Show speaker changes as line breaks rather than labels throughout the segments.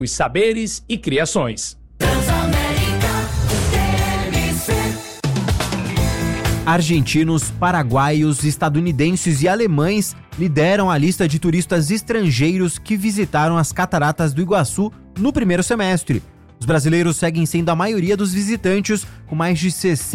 Os saberes e criações.
Argentinos, paraguaios, estadunidenses e alemães lideram a lista de turistas estrangeiros que visitaram as cataratas do Iguaçu no primeiro semestre. Os brasileiros seguem sendo a maioria dos visitantes, com mais de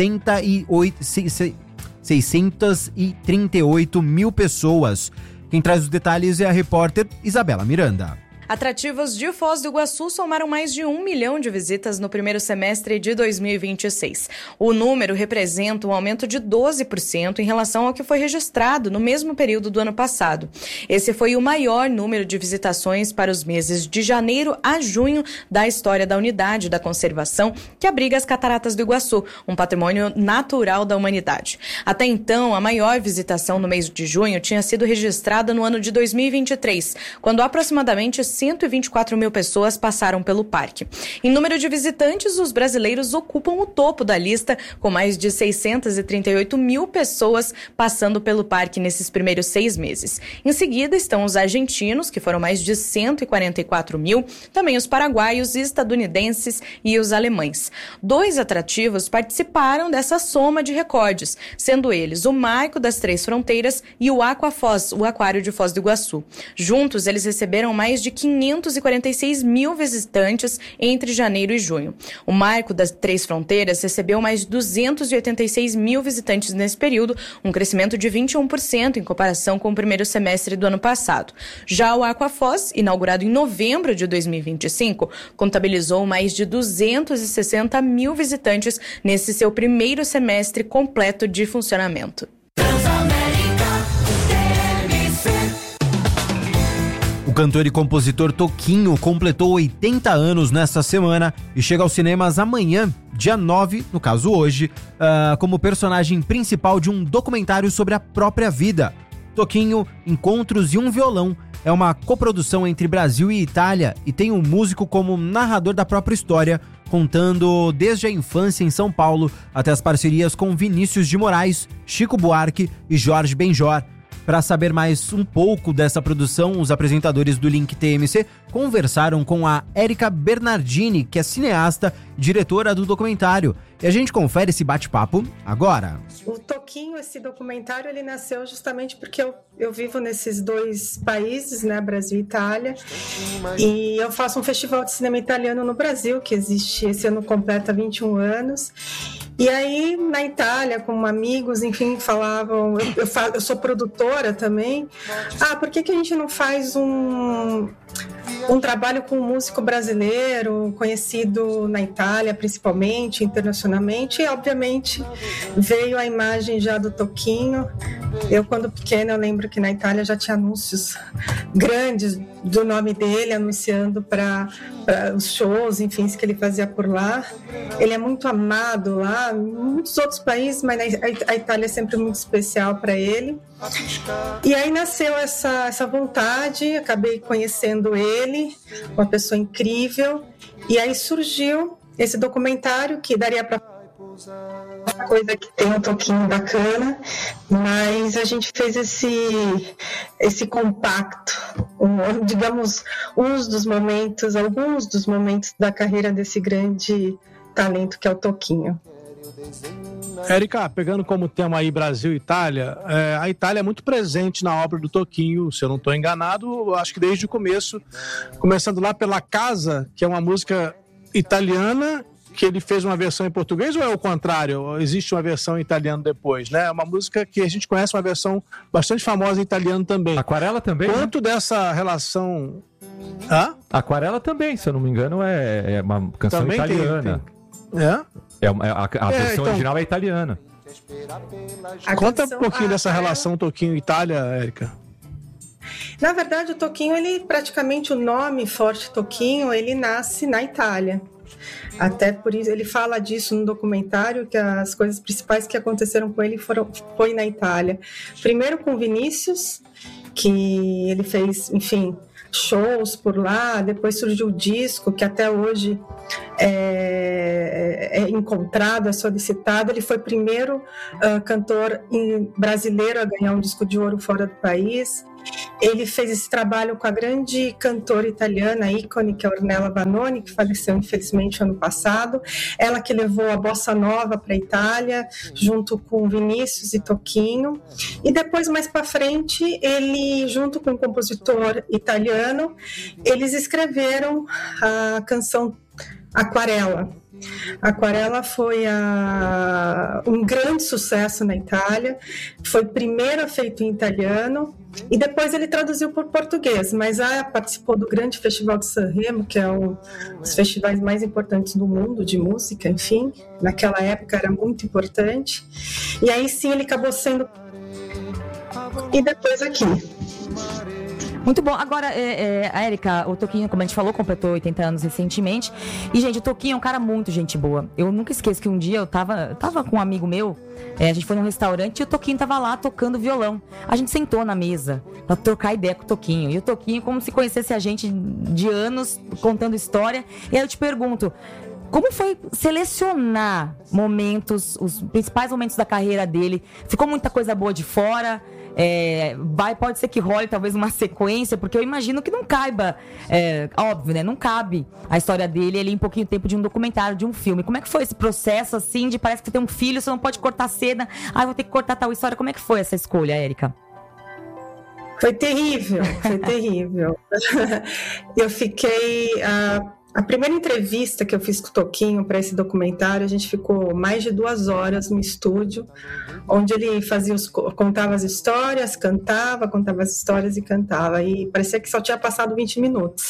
638 mil pessoas. Quem traz os detalhes é a repórter Isabela Miranda.
Atrativos de Foz do Iguaçu somaram mais de 1 milhão de visitas no primeiro semestre de 2026. O número representa um aumento de 12% em relação ao que foi registrado no mesmo período do ano passado. Esse foi o maior número de visitações para os meses de janeiro a junho da história da unidade da conservação que abriga as Cataratas do Iguaçu, um patrimônio natural da humanidade. Até então, a maior visitação no mês de junho tinha sido registrada no ano de 2023, quando aproximadamente 124 mil pessoas passaram pelo parque. Em número de visitantes, os brasileiros ocupam o topo da lista, com mais de 638 mil pessoas passando pelo parque nesses primeiros 6 meses. Em seguida estão os argentinos, que foram mais de 144 mil, também os paraguaios, estadunidenses e os alemães. 2 atrativos participaram dessa soma de recordes, sendo eles o Marco das Três Fronteiras e o Aquafoz, o Aquário de Foz do Iguaçu. Juntos, eles receberam mais de 546 mil visitantes entre janeiro e junho. O Marco das Três Fronteiras recebeu mais de 286 mil visitantes nesse período, um crescimento de 21% em comparação com o primeiro semestre do ano passado. Já o Aquafoz, inaugurado em novembro de 2025, contabilizou mais de 260 mil visitantes nesse seu primeiro semestre completo de funcionamento.
O cantor e compositor Toquinho completou 80 anos nesta semana e chega aos cinemas amanhã, dia 9, no caso hoje, como personagem principal de um documentário sobre a própria vida. Toquinho, Encontros e um Violão é uma coprodução entre Brasil e Itália e tem um músico como narrador da própria história, contando desde a infância em São Paulo até as parcerias com Vinícius de Moraes, Chico Buarque e Jorge Benjor. Para saber mais um pouco dessa produção, os apresentadores do Link TMC conversaram com a Érica Bernardini, que é cineasta e diretora do documentário. E a gente confere esse bate-papo agora.
O Toquinho, esse documentário, ele nasceu justamente porque eu vivo nesses 2 países, né, Brasil e Itália, e eu faço um festival de cinema italiano no Brasil, que existe, esse ano completa 21 anos. E aí, na Itália, com amigos, enfim, falavam... Eu sou produtora também. Por que a gente não faz um trabalho com um músico brasileiro, conhecido na Itália, principalmente, internacionalmente? E, obviamente, veio a imagem já do Toquinho. Eu, quando pequena, eu lembro que na Itália já tinha anúncios grandes do nome dele, anunciando para os shows, enfim, que ele fazia por lá. Ele é muito amado lá, em muitos outros países, mas a Itália é sempre muito especial para ele. E aí nasceu essa vontade, acabei conhecendo ele, uma pessoa incrível, e aí surgiu esse documentário que daria para coisa que tem um toquinho bacana, mas a gente fez esse compacto, digamos, alguns dos momentos da carreira desse grande talento que é o Toquinho.
Érica, pegando como tema aí Brasil e Itália, a Itália é muito presente na obra do Toquinho, se eu não estou enganado, acho que desde o começo, começando lá pela Casa, que é uma música italiana, que ele fez uma versão em português, ou é o contrário? Existe uma versão em italiano depois, né? É uma música que a gente conhece, uma versão bastante famosa em italiano também.
Aquarela também,
quanto dessa relação...
Aquarela também, se eu não me engano, é uma canção também italiana. A versão original é italiana.
Conta um pouquinho dessa relação Toquinho-Itália, Érica.
Na verdade, o Toquinho, praticamente o nome Forte Toquinho, ele nasce na Itália. Até por isso, ele fala disso no documentário, que as coisas principais que aconteceram com ele foi na Itália. Primeiro com Vinícius, que ele fez, enfim, shows por lá, depois surgiu o disco, que até hoje é encontrado, é solicitado. Ele foi o primeiro cantor brasileiro a ganhar um disco de ouro fora do país. ele fez esse trabalho com a grande cantora italiana, ícone, que é a Ornella Vanoni, que faleceu infelizmente ano passado. Ela que levou a bossa nova para a Itália, junto com Vinícius e Toquinho. E depois, mais para frente, ele, junto com um compositor italiano, eles escreveram a canção Aquarela. Aquarela foi um grande sucesso na Itália, foi primeiro feito em italiano e depois ele traduziu por português, mas participou do grande Festival de Sanremo, que é um dos festivais mais importantes do mundo de música, enfim, naquela época era muito importante, e aí sim ele acabou sendo... E depois aqui.
Muito bom. Agora, a Érica, o Toquinho, como a gente falou, completou 80 anos recentemente. E, gente, o Toquinho é um cara muito gente boa. Eu nunca esqueço que um dia eu tava com um amigo meu, a gente foi num restaurante e o Toquinho tava lá tocando violão. A gente sentou na mesa pra trocar ideia com o Toquinho. E o Toquinho, como se conhecesse a gente de anos, contando história. E aí eu te pergunto, como foi selecionar momentos, os principais momentos da carreira dele? Ficou muita coisa boa de fora? Pode ser que role talvez uma sequência, porque eu imagino que não caiba, óbvio, né? Não cabe a história dele ali em pouquinho tempo de um documentário, de um filme. Como é que foi esse processo, assim, de parece que você tem um filho, você não pode cortar a cena, vou ter que cortar tal história. Como é que foi essa escolha, Érica?
Foi terrível, foi terrível. Eu fiquei... A primeira entrevista que eu fiz com o Toquinho para esse documentário, a gente ficou mais de 2 horas no estúdio, onde ele contava as histórias, contava as histórias e cantava. E parecia que só tinha passado 20 minutos.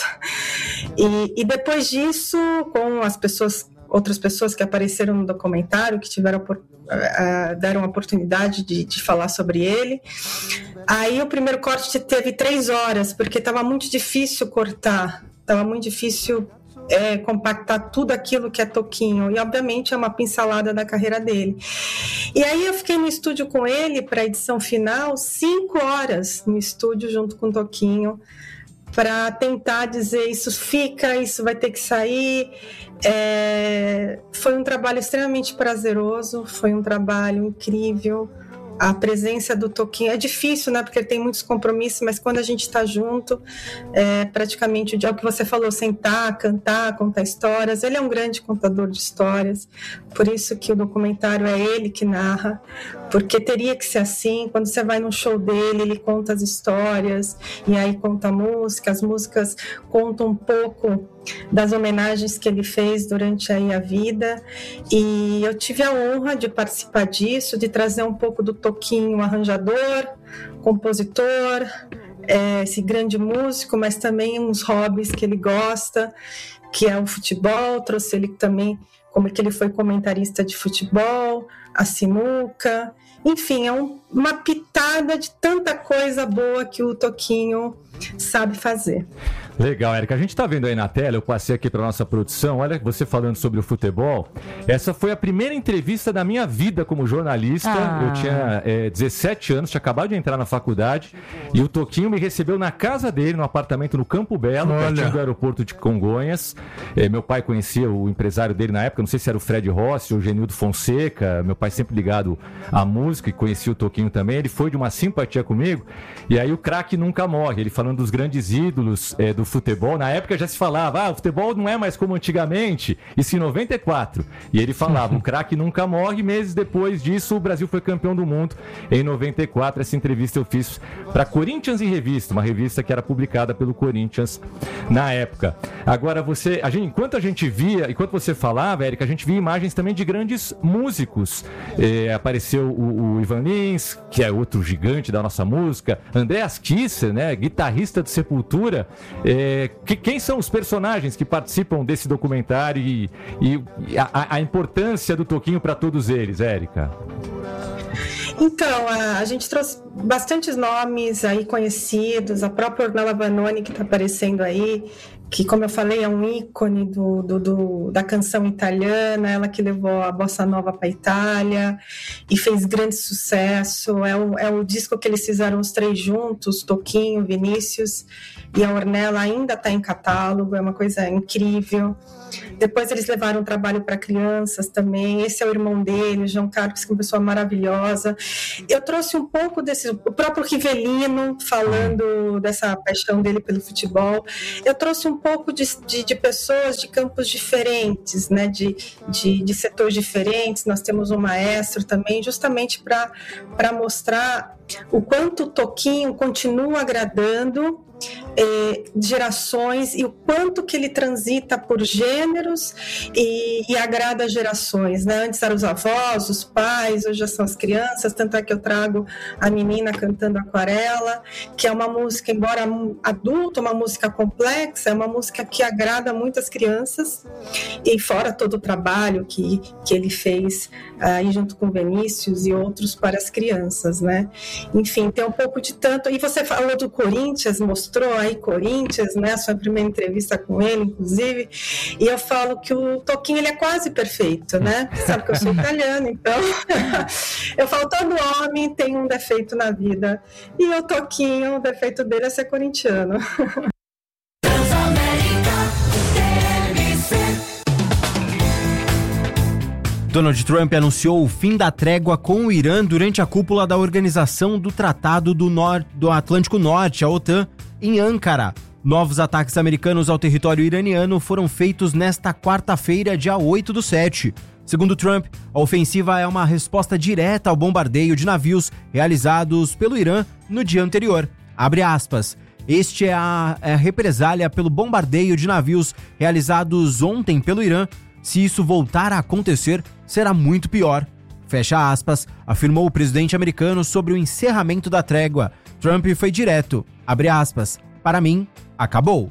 E depois disso, com outras pessoas que apareceram no documentário, que deram a oportunidade de falar sobre ele, aí o primeiro corte teve 3 horas, porque estava muito difícil cortar, estava muito difícil compactar tudo aquilo que é Toquinho, e obviamente é uma pincelada da carreira dele. E aí eu fiquei no estúdio com ele para a edição final, 5 horas no estúdio junto com o Toquinho, para tentar dizer isso vai ter que sair. Foi um trabalho extremamente prazeroso, foi um trabalho incrível. A presença do Toquinho é difícil, né? Porque ele tem muitos compromissos, mas quando a gente está junto, praticamente o que você falou, sentar, cantar, contar histórias. Ele é um grande contador de histórias, por isso que o documentário é ele que narra, porque teria que ser assim. Quando você vai num show dele, ele conta as histórias, e aí conta a música, as músicas contam um pouco das homenagens que ele fez durante aí a vida, e eu tive a honra de participar disso, de trazer um pouco do Toquinho, arranjador, compositor, esse grande músico, mas também uns hobbies que ele gosta, que é o futebol. Trouxe ele também, como que ele foi comentarista de futebol, a sinuca, enfim, uma pitada de tanta coisa boa que o Toquinho sabe fazer.
Legal, Érica. A gente está vendo aí na tela, eu passei aqui para nossa produção, olha você falando sobre o futebol. Essa foi a primeira entrevista da minha vida como jornalista. Eu tinha 17 anos, tinha acabado de entrar na faculdade, e o Toquinho me recebeu na casa dele, no apartamento no Campo Belo, pertinho do aeroporto de Congonhas. Meu pai conhecia o empresário dele na época, não sei se era o Fred Rossi ou o Genildo Fonseca. Meu pai sempre ligado à música e conhecia o Toquinho também. Ele foi de uma simpatia comigo, e aí o craque nunca morre. Ele falando dos grandes ídolos do futebol. Na época já se falava, o futebol não é mais como antigamente, isso em 94. E ele falava, o craque nunca morre. Meses depois disso, o Brasil foi campeão do mundo em 94. Essa entrevista eu fiz para Corinthians em Revista, uma revista que era publicada pelo Corinthians na época. Agora, enquanto você falava, Érica, a gente via imagens também de grandes músicos. Apareceu o Ivan Lins, que é outro gigante da nossa música, Andreas Kisser, né, guitarrista de Sepultura. Quem são os personagens que participam desse documentário e a importância do Toquinho para todos eles, Érica?
Então, a gente trouxe bastantes nomes aí conhecidos, a própria Ornella Vanoni, que está aparecendo aí, que, como eu falei, é um ícone da canção italiana, ela que levou a bossa nova para a Itália e fez grande sucesso. É o disco que eles fizeram os três juntos, Toquinho, Vinícius e a Ornella, ainda está em catálogo, é uma coisa incrível. Depois eles levaram um trabalho para crianças também. Esse é o irmão dele, o João Carlos, que é uma pessoa maravilhosa. Eu trouxe um pouco o próprio Rivelino, falando dessa paixão dele pelo futebol. Eu trouxe um pouco de pessoas de campos diferentes, né? de setores diferentes. Nós temos um maestro também, justamente para mostrar o quanto o Toquinho continua agradando gerações e o quanto que ele transita por gêneros e agrada gerações, né? Antes eram os avós, os pais, hoje já são as crianças, tanto é que eu trago a menina cantando Aquarela, que é uma música, embora adulta, uma música complexa, é uma música que agrada muitas crianças, e fora todo o trabalho que ele fez aí junto com Vinícius e outros para as crianças, né? Enfim, tem um pouco de tanto. E você falou do Corinthians, mostrou aí Corinthians, né? A sua primeira entrevista com ele, inclusive. E eu falo que o Toquinho, ele é quase perfeito, né? Sabe que eu sou italiana, então eu falo, todo homem tem um defeito na vida. E o Toquinho, o defeito dele é ser corintiano.
Donald Trump anunciou o fim da trégua com o Irã durante a cúpula da Organização do Tratado do Atlântico Norte, a OTAN, em Ankara. Novos ataques americanos ao território iraniano foram feitos nesta quarta-feira, dia 8/7. Segundo Trump, a ofensiva é uma resposta direta ao bombardeio de navios realizados pelo Irã no dia anterior. Abre aspas. Este é a represália pelo bombardeio de navios realizados ontem pelo Irã. Se isso voltar a acontecer, será muito pior. Fecha aspas, afirmou o presidente americano sobre o encerramento da trégua. Trump foi direto, abre aspas, para mim, acabou.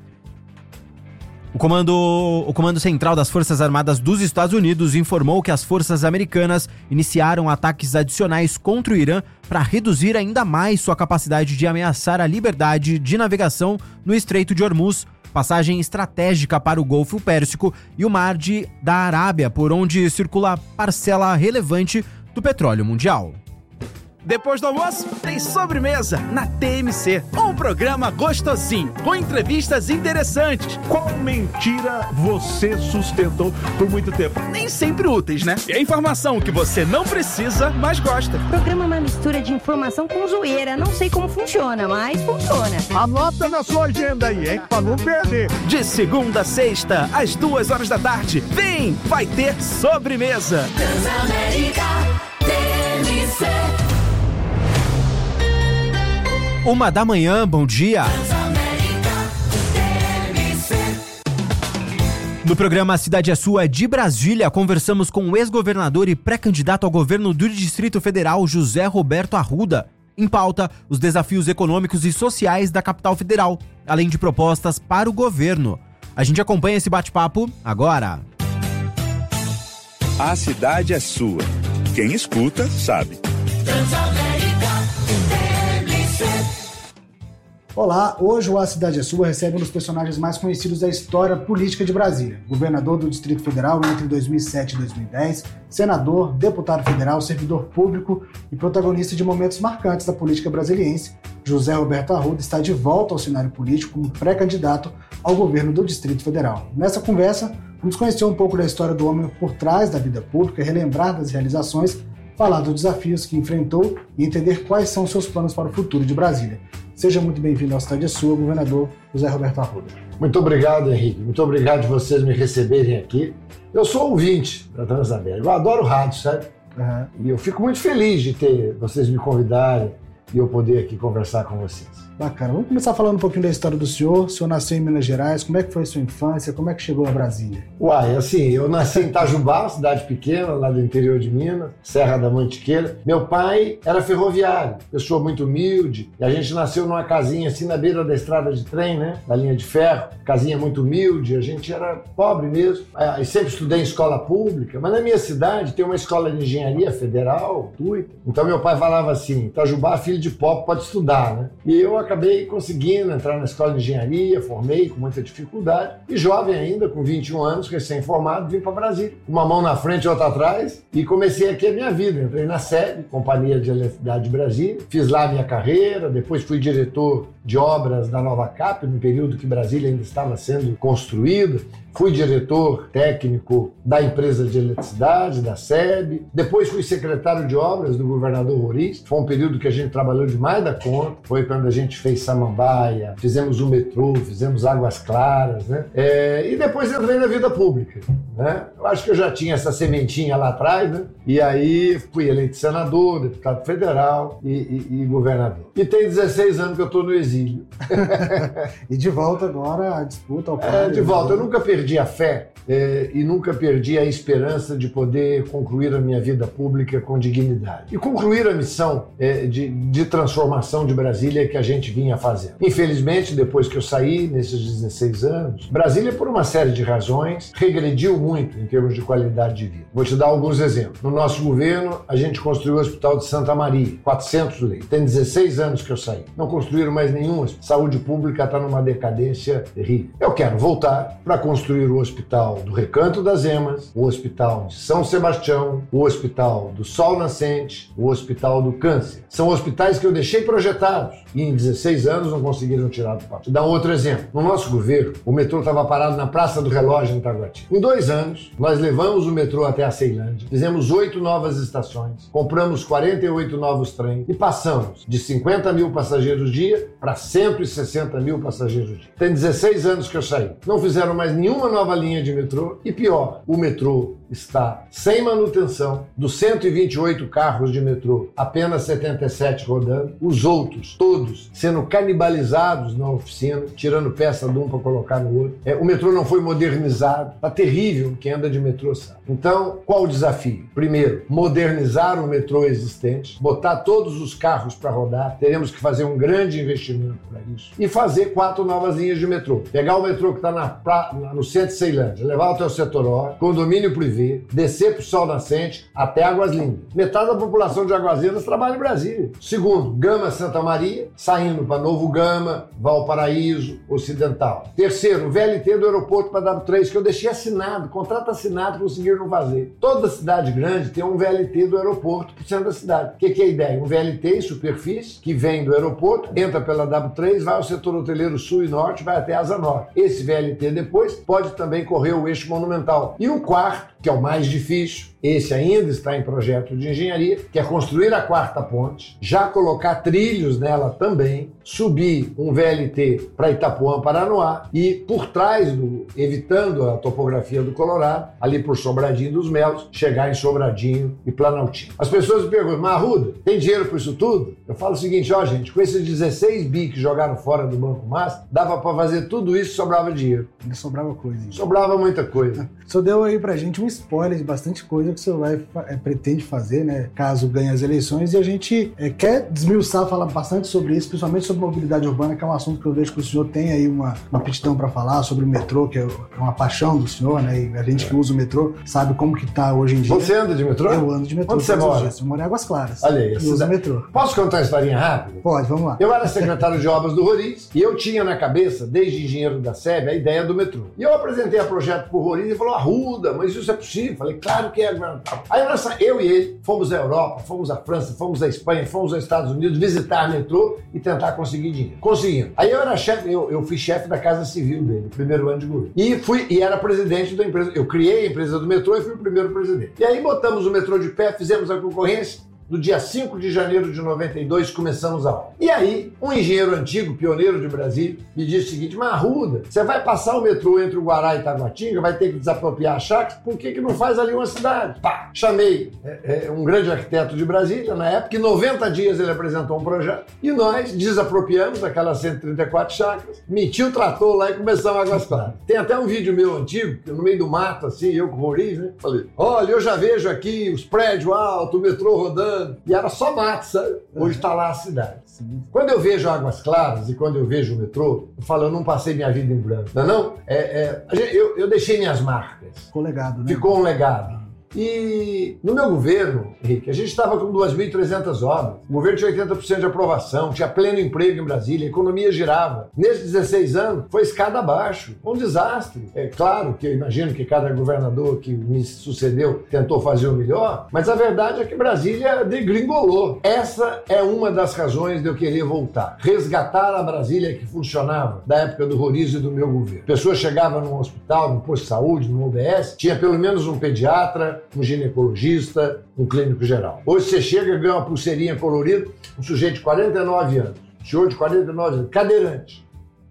O Comando Central das Forças Armadas dos Estados Unidos informou que as forças americanas iniciaram ataques adicionais contra o Irã para reduzir ainda mais sua capacidade de ameaçar a liberdade de navegação no Estreito de Hormuz, passagem estratégica para o Golfo Pérsico e o Mar da Arábia, por onde circula parcela relevante do petróleo mundial.
Depois do almoço, tem sobremesa na TMC. Um programa gostosinho, com entrevistas interessantes.
Qual mentira você sustentou por muito tempo?
Nem sempre úteis, né? É informação que você não precisa, mas gosta.
O programa é uma mistura de informação com zoeira. Não sei como funciona, mas funciona.
Anota na sua agenda aí, hein? Pra não perder.
De segunda a sexta, às 14h. Vem, vai ter sobremesa.
Transamérica, TMC.
1h, bom dia. No programa Cidade é Sua de Brasília, conversamos com o ex-governador e pré-candidato ao governo do Distrito Federal, José Roberto Arruda. Em pauta, os desafios econômicos e sociais da capital federal, além de propostas para o governo. A gente acompanha esse bate-papo agora.
A cidade é sua. Quem escuta, sabe.
Olá, hoje o A Cidade é Sua recebe um dos personagens mais conhecidos da história política de Brasília. Governador do Distrito Federal entre 2007 e 2010, senador, deputado federal, servidor público e protagonista de momentos marcantes da política brasiliense, José Roberto Arruda está de volta ao cenário político como pré-candidato ao governo do Distrito Federal. Nessa conversa, vamos conhecer um pouco da história do homem por trás da vida pública, relembrar das realizações, falar dos desafios que enfrentou e entender quais são seus planos para o futuro de Brasília. Seja muito bem-vindo ao Cidade é Sua, governador José Roberto Arruda.
Muito obrigado, Henrique. Muito obrigado de vocês me receberem aqui. Eu sou ouvinte da Transamérica. Eu adoro rádio, sabe? E eu fico muito feliz de ter vocês me convidarem e eu poder aqui conversar com vocês.
Bacana. Vamos começar falando um pouquinho da história do senhor. O senhor nasceu em Minas Gerais. Como é que foi a sua infância? Como é que chegou a Brasília?
Uai, assim, eu nasci em Itajubá, cidade pequena, lá do interior de Minas, Serra da Mantiqueira. Meu pai era ferroviário, pessoa muito humilde, e a gente nasceu numa casinha assim na beira da estrada de trem, né? Da linha de ferro. Casinha muito humilde, a gente era pobre mesmo. Eu sempre estudei em escola pública, mas na minha cidade tem uma escola de engenharia federal, então meu pai falava assim, Itajubá, filho de pop pode estudar, né? E eu acabei conseguindo entrar na escola de engenharia, formei com muita dificuldade, e jovem ainda, com 21 anos, recém-formado, vim para Brasília. Uma mão na frente e outra atrás, e comecei aqui a minha vida. Entrei na SEB, Companhia de Eletricidade de Brasília, fiz lá a minha carreira, depois fui diretor de obras da Nova Cap, no período que Brasília ainda estava sendo construída. Fui diretor técnico da empresa de eletricidade, da SEB. Depois fui secretário de obras do governador Roriz. Foi um período que a gente trabalhou demais da conta. Foi quando a gente fez Samambaia, fizemos o metrô, fizemos Águas Claras, né? E depois entrei na vida pública, né? Eu acho que eu já tinha essa sementinha lá atrás, né? E aí fui eleito senador, deputado federal e governador. E tem 16 anos que eu estou no exílio.
E de volta agora a disputa ao cargo.
De volta. Eu nunca perdi a fé e nunca perdi a esperança de poder concluir a minha vida pública com dignidade. E concluir a missão de transformação de Brasília que a gente vinha fazendo. Infelizmente, depois que eu saí, nesses 16 anos, Brasília, por uma série de razões, regrediu muito em termos de qualidade de vida. Vou te dar alguns exemplos. No nosso governo, a gente construiu o Hospital de Santa Maria, 400 leitos. Tem 16 anos que eu saí. Não construíram mais nenhum. Saúde pública está numa decadência terrível. Eu quero voltar para construir o Hospital do Recanto das Emas, o Hospital de São Sebastião, o Hospital do Sol Nascente, o Hospital do Câncer. São hospitais que eu deixei projetados e em 16 anos não conseguiram tirar do papel. Vou dar um outro exemplo. No nosso governo, o metrô estava parado na Praça do Relógio em Itaguatinga. Em 2 anos, nós levamos o metrô até a Ceilândia, fizemos 8 novas estações, compramos 48 novos trens e passamos de 50 mil passageiros dia para 160 mil passageiros dia. Tem 16 anos que eu saí. Não fizeram mais nenhuma nova linha de metrô e pior, o metrô está sem manutenção. Dos 128 carros de metrô, apenas 77 rodando. Os outros, todos, sendo canibalizados na oficina, tirando peça de um para colocar no outro. O metrô não foi modernizado. Está terrível, quem anda de metrô sabe. Então, qual o desafio? Primeiro, modernizar o metrô existente, botar todos os carros para rodar. Teremos que fazer um grande investimento para isso. E fazer 4 novas linhas de metrô. Pegar o metrô que está no centro de Ceilândia, levar até o setor O, condomínio privado, descer para o Sol Nascente até Águas Lindas. Metade da população de Águas Lindas trabalha em Brasília. Segundo, Gama Santa Maria, saindo para Novo Gama, Valparaíso, Ocidental. Terceiro, o VLT do aeroporto para W3, que eu deixei assinado, contrato assinado, conseguiram não fazer. Toda cidade grande tem um VLT do aeroporto para o centro da cidade. O que é a ideia? Um VLT em superfície, que vem do aeroporto, entra pela W3, vai ao setor hoteleiro sul e norte, vai até Asa Norte. Esse VLT depois pode também correr o eixo monumental. E um quarto, que é o mais difícil, esse ainda está em projeto de engenharia, que é construir a 4ª ponte, já colocar trilhos nela também, subir um VLT para Itapuã, Paranoá, e por trás, evitando a topografia do Colorado, ali por Sobradinho dos Melos, chegar em Sobradinho e Planaltinho. As pessoas me perguntam, mas Arruda, tem dinheiro para isso tudo? Eu falo o seguinte, gente, com esses 16 bi que jogaram fora do Banco Master, dava para fazer tudo isso e sobrava dinheiro.
Ainda sobrava coisa.
Sobrava muita coisa.
O senhor deu aí pra gente um spoiler de bastante coisa que o senhor pretende fazer, né, caso ganhe as eleições, e a gente quer desmiuçar, falar bastante sobre isso, principalmente sobre mobilidade urbana, que é um assunto que eu vejo que o senhor tem aí uma aptidão para falar, sobre o metrô, que é uma paixão do senhor, né, e a gente que usa o metrô sabe como que tá hoje em dia.
Você anda de metrô?
Eu ando de metrô.
Onde você mora?
Eu moro em Águas Claras.
Olha aí.
Eu uso metrô.
Posso contar uma historinha rápida?
Pode, vamos lá.
Eu era secretário de obras do Roriz e eu tinha na cabeça, desde engenheiro da SEB, a ideia do metrô. E eu apresentei o projeto pro Roriz e ele falou, Arruda, mas isso é possível? Falei, claro que é. Aí eu e ele fomos à Europa, fomos à França, fomos à Espanha, fomos aos Estados Unidos visitar metrô e tentar conseguir dinheiro. Conseguimos. Aí eu era chefe, eu fui chefe da Casa Civil dele, no primeiro ano de governo. E era presidente da empresa. Eu criei a empresa do metrô e fui o primeiro presidente. E aí botamos o metrô de pé, fizemos a concorrência. No dia 5 de janeiro de 92, começamos a obra. E aí, um engenheiro antigo, pioneiro de Brasília, me disse o seguinte, mas Arruda, você vai passar o metrô entre o Guará e Itaguatinga, vai ter que desapropriar a chácara, por que não faz ali uma cidade? Pá! Chamei um grande arquiteto de Brasília, na época, em 90 dias ele apresentou um projeto, e nós desapropriamos aquelas 134 chácaras, meti o trator lá e começamos a Águas Claras. Tem até um vídeo meu antigo, no meio do mato, assim, eu com o Roriz, né? Falei, olha, eu já vejo aqui os prédios altos, o metrô rodando, e era só mato, sabe? Hoje está lá a cidade. Sim. Quando eu vejo Águas Claras e quando eu vejo o metrô, eu falo, eu não passei minha vida em branco. Não? Eu deixei minhas marcas.
Ficou legado, né?
Ficou um legado. E no meu governo, Henrique, a gente estava com 2.300 obras. O governo tinha 80% de aprovação, tinha pleno emprego em Brasília, a economia girava. Nesses 16 anos, foi escada abaixo. Um desastre. É claro que eu imagino que cada governador que me sucedeu tentou fazer o melhor, mas a verdade é que Brasília degringolou. Essa é uma das razões de eu querer voltar. Resgatar a Brasília que funcionava da época do Roriz e do meu governo. Pessoas chegavam num hospital, num posto de saúde, num UBS, tinha pelo menos um pediatra, um ginecologista, um clínico geral. Hoje você chega e ganha uma pulseirinha colorida, um sujeito de 49 anos, senhor de 49 anos, cadeirante,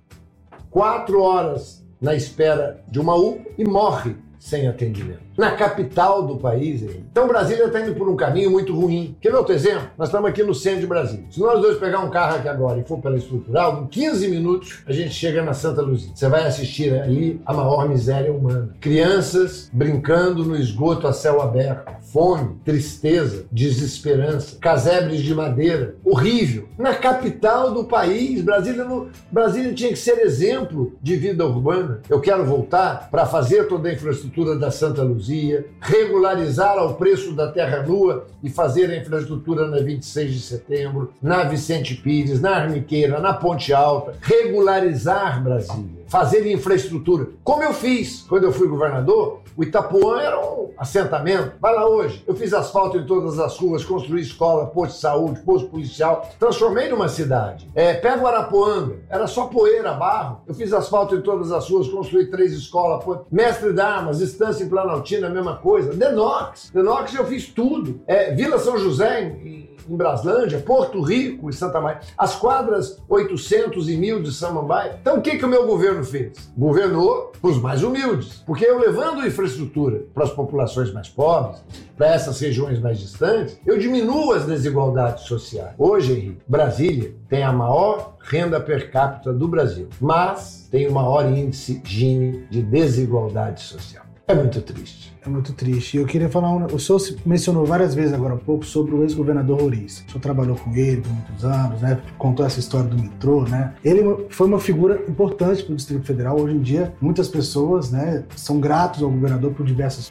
4 horas na espera de uma UPA e morre sem atendimento. Na capital do país, hein? Então Brasília está indo por um caminho muito ruim. Quer ver outro exemplo? Nós estamos aqui no centro de Brasília. Se nós dois pegar um carro aqui agora e for pela Estrutural, em 15 minutos a gente chega na Santa Luzia. Você vai assistir ali a maior miséria humana. Crianças brincando no esgoto a céu aberto. Fome, tristeza, desesperança, casebres de madeira. Horrível. Na capital do país, Brasília tinha que ser exemplo de vida urbana. Eu quero voltar para fazer toda a infraestrutura da Santa Luzia, regularizar ao preço da terra nua e fazer a infraestrutura na 26 de setembro, na Vicente Pires, na Arniqueira, na Ponte Alta, regularizar Brasília, fazer infraestrutura. Como eu fiz quando eu fui governador, o Itapuã era um assentamento. Vai lá hoje. Eu fiz asfalto em todas as ruas, construí escola, posto de saúde, posto policial, transformei numa cidade. Pega o Arapuanga, era só poeira, barro. Eu fiz asfalto em todas as ruas, construí 3 escolas, Mestre d'Armas, Estância em Planaltina, a mesma coisa. Denox eu fiz tudo. Vila São José em Braslândia, Porto Rico e Santa Maria, as quadras 800 e 1000 de Samambaia. Então o que o meu governo fez? Governou para os mais humildes, porque eu levando infraestrutura para as populações mais pobres, para essas regiões mais distantes, eu diminuo as desigualdades sociais. Hoje, Henrique, Brasília tem a maior renda per capita do Brasil, mas tem o maior índice Gini de desigualdade social. É muito triste.
É muito triste. E eu queria falar, o senhor mencionou várias vezes agora há pouco sobre o ex-governador Roriz. O senhor trabalhou com ele por muitos anos, né? Contou essa história do metrô, né? Ele foi uma figura importante para o Distrito Federal. Hoje em dia, muitas pessoas, né, são gratos ao governador por diversas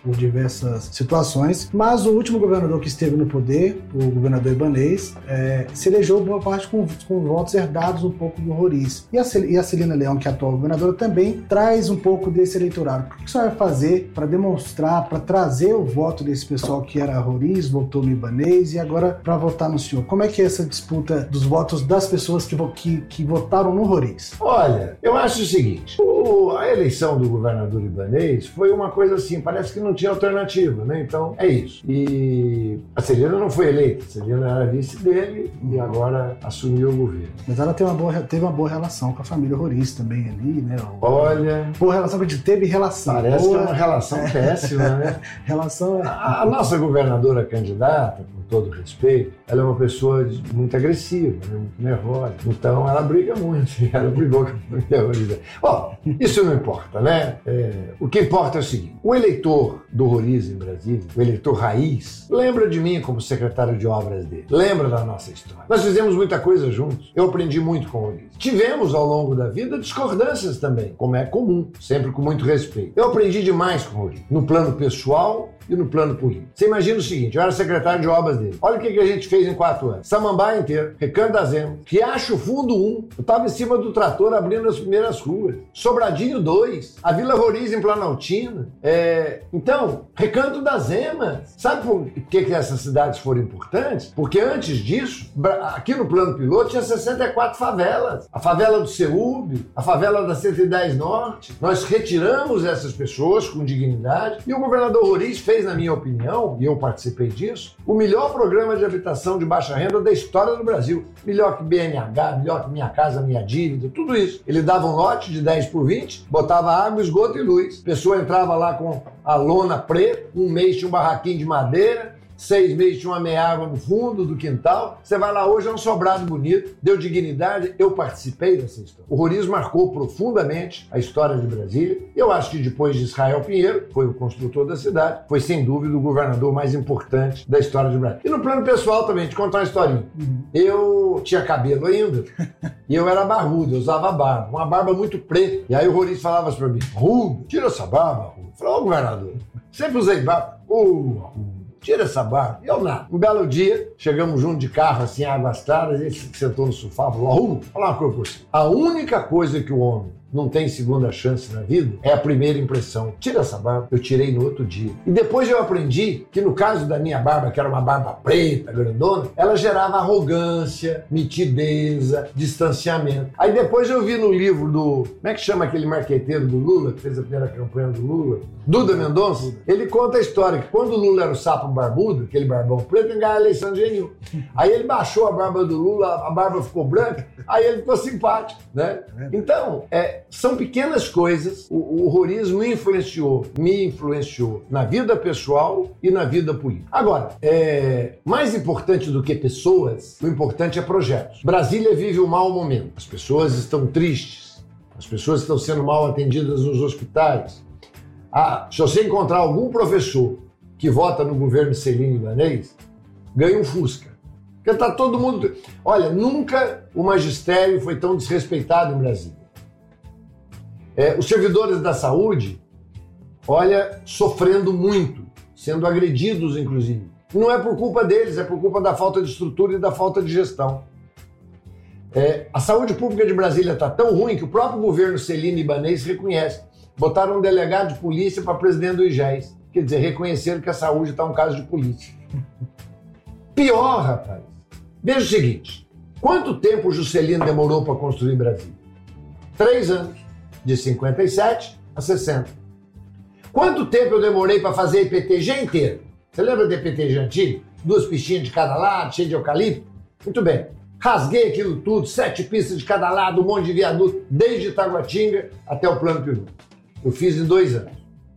situações. Mas o último governador que esteve no poder, o governador Ibanez, se elegeu boa parte com votos herdados um pouco do Roriz. E a Celina Leão, que é a atual governadora, também traz um pouco desse eleitorado. O que o senhor vai fazer para demonstrar, para trazer o voto desse pessoal que era Roriz, votou no Ibanez e agora para votar no senhor? Como é que é essa disputa dos votos das pessoas que votaram no Roriz?
Olha, eu acho o seguinte, a eleição do governador Ibanez foi uma coisa assim, parece que não tinha alternativa, né? Então, é isso. E a Celina não foi eleita, a Celina era vice dele e agora assumiu o governo.
Mas ela teve uma boa relação com a família Roriz também ali, né?
Olha...
Boa relação, que a gente teve relação.
Parece que é uma relação péssima, né?
Relação...
A nossa governadora candidata, com todo respeito, ela é uma pessoa muito agressiva, né? Muito nervosa. Então ela briga muito. Ela brigou com a família Roriz. Bom, isso não importa, né? O que importa é o seguinte: o eleitor do Roriz em Brasília, o eleitor raiz, lembra de mim como secretário de obras dele. Lembra da nossa história. Nós fizemos muita coisa juntos. Eu aprendi muito com o Roriz. Tivemos ao longo da vida discordâncias também, como é comum, sempre com muito respeito. Eu aprendi demais com o Roriz, no plano pessoal e no plano político. Você imagina o seguinte, eu era secretário de obras dele. Olha o que a gente fez em 4 anos. Samambaia inteiro, Recanto das Emas, Riacho Fundo 1, eu estava em cima do trator abrindo as primeiras ruas. Sobradinho 2, a Vila Roriz em Planaltina. Então, Recanto das Emas. Sabe por que essas cidades foram importantes? Porque antes disso, aqui no plano piloto tinha 64 favelas. A favela do Ceúbe, a favela da 110 Norte. Nós retiramos essas pessoas com dignidade e o governador Roriz fez, na minha opinião, e eu participei disso, o melhor programa de habitação de baixa renda da história do Brasil. Melhor que BNH, melhor que Minha Casa Minha Dívida, tudo isso. Ele dava um lote de 10 por 20, botava água, esgoto e luz. A pessoa entrava lá com a lona preta, um mês tinha um barraquinho de madeira, 6 meses tinha uma meia-água no fundo do quintal. Você vai lá hoje, é um sobrado bonito, deu dignidade. Eu participei dessa história. O Roriz marcou profundamente a história de Brasília. Eu acho que depois de Israel Pinheiro, foi o construtor da cidade, foi sem dúvida o governador mais importante da história de Brasília. E no plano pessoal também, te contar uma historinha. Eu tinha cabelo ainda e eu era barbudo, eu usava barba, uma barba muito preta. E aí o Roriz falava assim pra mim: Rudo, tira essa barba, Rudo. Eu falei: ô governador, Sempre usei barba. Tira essa barba. Eu nada. Um belo dia, chegamos junto de carro, assim, águas claras, ele sentou no sofá e falou, Arruda, falar uma coisa pra você. A única coisa que o homem não tem segunda chance na vida é a primeira impressão. Tira essa barba. Eu tirei no outro dia. E depois eu aprendi que no caso da minha barba, que era uma barba preta, grandona, ela gerava arrogância, mitideza, distanciamento. Aí depois eu vi no livro do... Como é que chama aquele marqueteiro do Lula, que fez a primeira campanha do Lula? Duda Mendonça. Ele conta a história que quando o Lula era o sapo barbudo, aquele barbão preto, ele ganhou a eleição de genil. Aí ele baixou a barba do Lula, a barba ficou branca, aí ele ficou simpático, né? Então, são pequenas coisas. O horrorismo me influenciou na vida pessoal e na vida política. Agora, mais importante do que pessoas, o importante é projetos. Brasília vive um mau momento. As pessoas estão tristes. As pessoas estão sendo mal atendidas nos hospitais. Se você encontrar algum professor que vota no governo Celino Ibanez, ganha um Fusca. Porque tá todo mundo... Olha, nunca o magistério foi tão desrespeitado em Brasília. Os servidores da saúde, olha, sofrendo muito, sendo agredidos, inclusive. Não é por culpa deles, é por culpa da falta de estrutura e da falta de gestão. A saúde pública de Brasília está tão ruim que o próprio governo Celino Ibanez reconhece. Botaram um delegado de polícia para presidente do IGES. Quer dizer, reconheceram que a saúde está um caso de polícia. Pior, rapaz. Veja o seguinte. Quanto tempo o Juscelino demorou para construir Brasília? 3 anos. De 57 a 60. Quanto tempo eu demorei para fazer a IPTG inteira? Você lembra da IPTG antiga? 2 pistinhas de cada lado, cheio de eucalipto? Muito bem. Rasguei aquilo tudo, 7 pistas de cada lado, um monte de viaduto, desde Itaguatinga até o Plano Piloto. Eu fiz em 2 anos.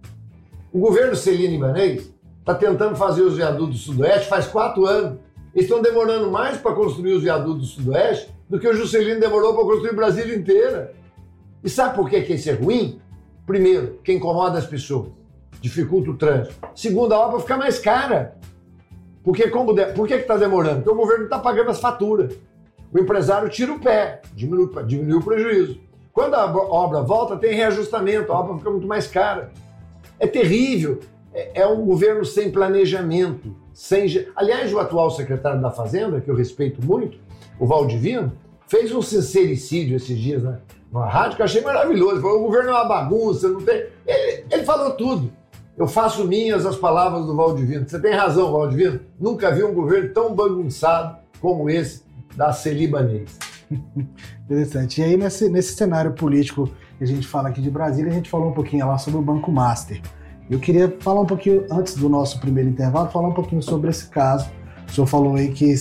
O governo Celino Ibanez está tentando fazer os viadutos do Sudoeste faz 4 anos. Eles estão demorando mais para construir os viadutos do Sudoeste do que o Juscelino demorou para construir Brasília inteira. E sabe por que isso é ruim? Primeiro, que incomoda as pessoas, dificulta o trânsito. Segundo, a obra fica mais cara. Por que está demorando? Porque o governo está pagando as faturas. O empresário tira o pé, diminui o prejuízo. Quando a obra volta, tem reajustamento, a obra fica muito mais cara. É terrível. É um governo sem planejamento. Aliás, o atual secretário da Fazenda, que eu respeito muito, o Valdivino, fez um sincericídio esses dias, né? Na rádio, que eu achei maravilhoso. Ele falou, o governo é uma bagunça, não tem... Ele falou tudo. Eu faço minhas as palavras do Valdivino. Você tem razão, Valdivino. Nunca vi um governo tão bagunçado como esse da Celino Ibanez.
Interessante. E aí, nesse cenário político que a gente fala aqui de Brasília, a gente falou um pouquinho lá sobre o Banco Master. Eu queria falar um pouquinho, antes do nosso primeiro intervalo, falar um pouquinho sobre esse caso. O senhor falou aí que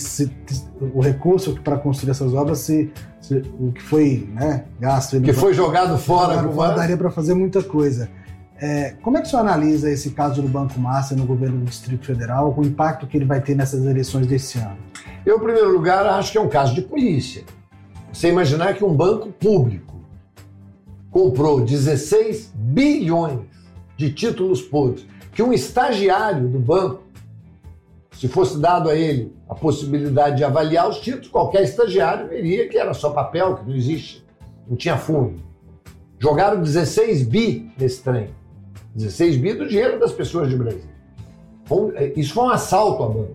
o recurso para construir essas obras, o que foi, né, gasto...
Que foi jogado fora.
Daria para fazer muita coisa. Como é que o senhor analisa esse caso do Banco Master no governo do Distrito Federal, o impacto que ele vai ter nessas eleições desse ano?
Eu, em primeiro lugar, acho que é um caso de polícia. Você imaginar que um banco público comprou 16 bilhões de títulos podres, que um estagiário do banco, se fosse dado a ele a possibilidade de avaliar os títulos, qualquer estagiário veria que era só papel, que não existe, não tinha fundo. Jogaram 16 bi nesse trem. 16 bi do dinheiro das pessoas de Brasília. Isso foi um assalto a banco.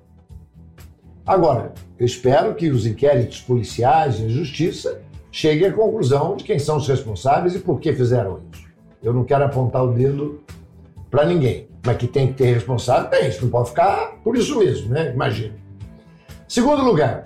Agora, eu espero que os inquéritos policiais e a justiça cheguem à conclusão de quem são os responsáveis e por que fizeram isso. Eu não quero apontar o dedo para ninguém, mas que tem que ter responsável, tem. Isso não pode ficar por isso mesmo, né? Imagina. Segundo lugar,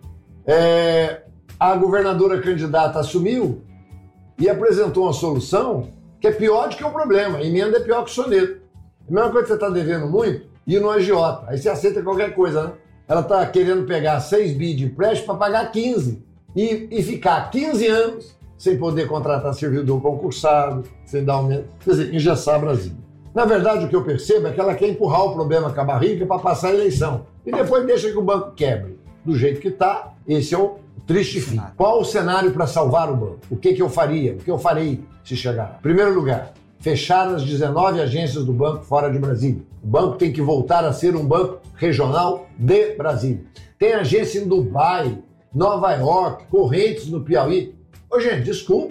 a governadora candidata assumiu e apresentou uma solução que é pior do que o problema. A emenda é pior que o soneto. A mesma coisa que você está devendo muito e no agiota. Aí você aceita qualquer coisa, né? Ela está querendo pegar 6 bi de empréstimo para pagar 15 e ficar 15 anos sem poder contratar servidor concursado, sem dar aumento, quer dizer, engessar Brasília. Na verdade, o que eu percebo é que ela quer empurrar o problema com a barriga para passar a eleição e depois deixa que o banco quebre. Do jeito que está, esse é o triste fim. Qual o cenário para salvar o banco? O que eu faria? O que eu farei se chegar? Em primeiro lugar, fechar as 19 agências do banco fora de Brasília. O banco tem que voltar a ser um banco regional de Brasília. Tem agência em Dubai, Nova York, Correntes no Piauí. Ô, gente, desculpa.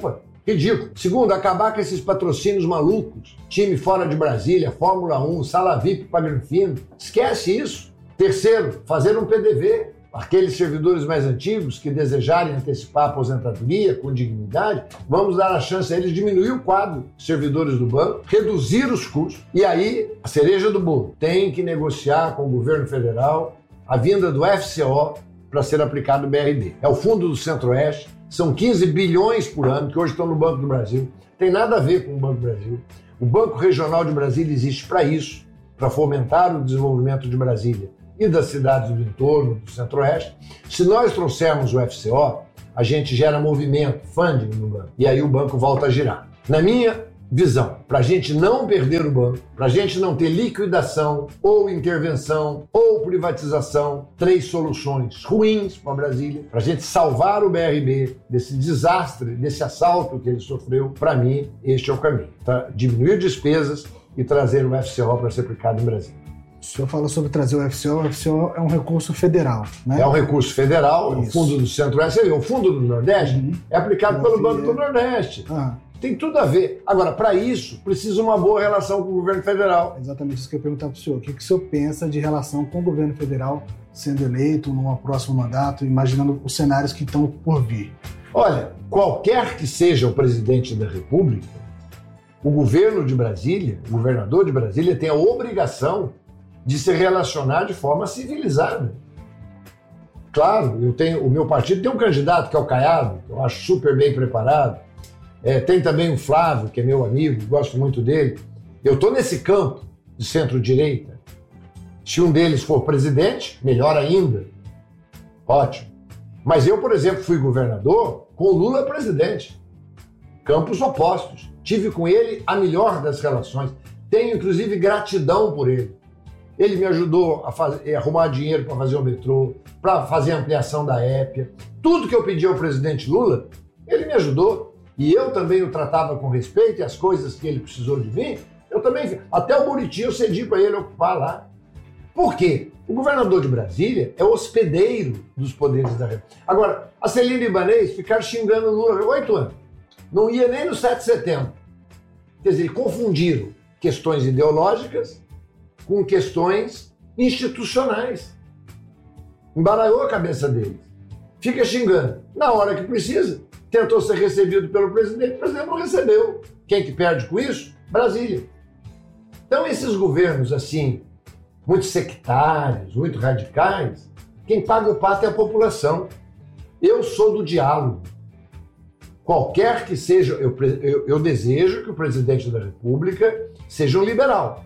Ridículo. Segundo, acabar com esses patrocínios malucos. Time fora de Brasília, Fórmula 1, sala VIP para Granfino. Esquece isso. Terceiro, fazer um PDV. Aqueles servidores mais antigos que desejarem antecipar a aposentadoria com dignidade, vamos dar a chance a eles de diminuir o quadro de servidores do banco, reduzir os custos. E aí, a cereja do bolo, tem que negociar com o governo federal a vinda do FCO para ser aplicado o BRB. É o Fundo do Centro-Oeste, são 15 bilhões por ano que hoje estão no Banco do Brasil. Tem nada a ver com o Banco do Brasil. O Banco Regional de Brasília existe para isso, para fomentar o desenvolvimento de Brasília e das cidades do entorno, do Centro-Oeste. Se nós trouxermos o FCO, a gente gera movimento, funding no banco, e aí o banco volta a girar. Na minha visão, para a gente não perder o banco, para a gente não ter liquidação, ou intervenção, ou privatização, 3 soluções ruins para Brasília, para a gente salvar o BRB desse desastre, desse assalto que ele sofreu, para mim, este é o caminho. Tá? Diminuir despesas e trazer o FCO para ser aplicado em Brasília.
O senhor fala sobre trazer o FCO é um recurso federal, né?
É um recurso federal, o Fundo do Centro-Oeste, o Fundo do Nordeste é aplicado pelo Banco do Nordeste. Tem tudo a ver. Agora, para isso, precisa uma boa relação com o governo federal.
Exatamente isso que eu ia perguntar para o senhor. O que o senhor pensa de relação com o governo federal sendo eleito num próximo mandato, imaginando os cenários que estão por vir?
Olha, qualquer que seja o presidente da República, o governo de Brasília, o governador de Brasília tem a obrigação de se relacionar de forma civilizada. Claro, o meu partido tem um candidato que é o Caiado, que eu acho super bem preparado. Tem também o Flávio, que é meu amigo, gosto muito dele. Eu estou nesse campo de centro-direita. Se um deles for presidente, melhor ainda. Ótimo. Mas eu, por exemplo, fui governador com o Lula presidente. Campos opostos. Tive com ele a melhor das relações. Tenho, inclusive, gratidão por ele. Ele me ajudou a arrumar dinheiro para fazer o metrô, para fazer a ampliação da Épia. Tudo que eu pedi ao presidente Lula, ele me ajudou. E eu também o tratava com respeito, e as coisas que ele precisou de mim, eu também... Até o Buriti eu cedi para ele ocupar lá. Por quê? O governador de Brasília é hospedeiro dos poderes da República. Agora, a Celina Ibanez ficar xingando o Lula 8 anos. Não ia nem no 7 de setembro. Quer dizer, confundiram questões ideológicas com questões institucionais. Embaralhou a cabeça deles. Fica xingando. Na hora que precisa, tentou ser recebido pelo presidente, o presidente não recebeu. Quem que perde com isso? Brasília. Então esses governos assim, muito sectários, muito radicais, quem paga o pato é a população. Eu sou do diálogo. Qualquer que seja, eu desejo que o presidente da República seja um liberal.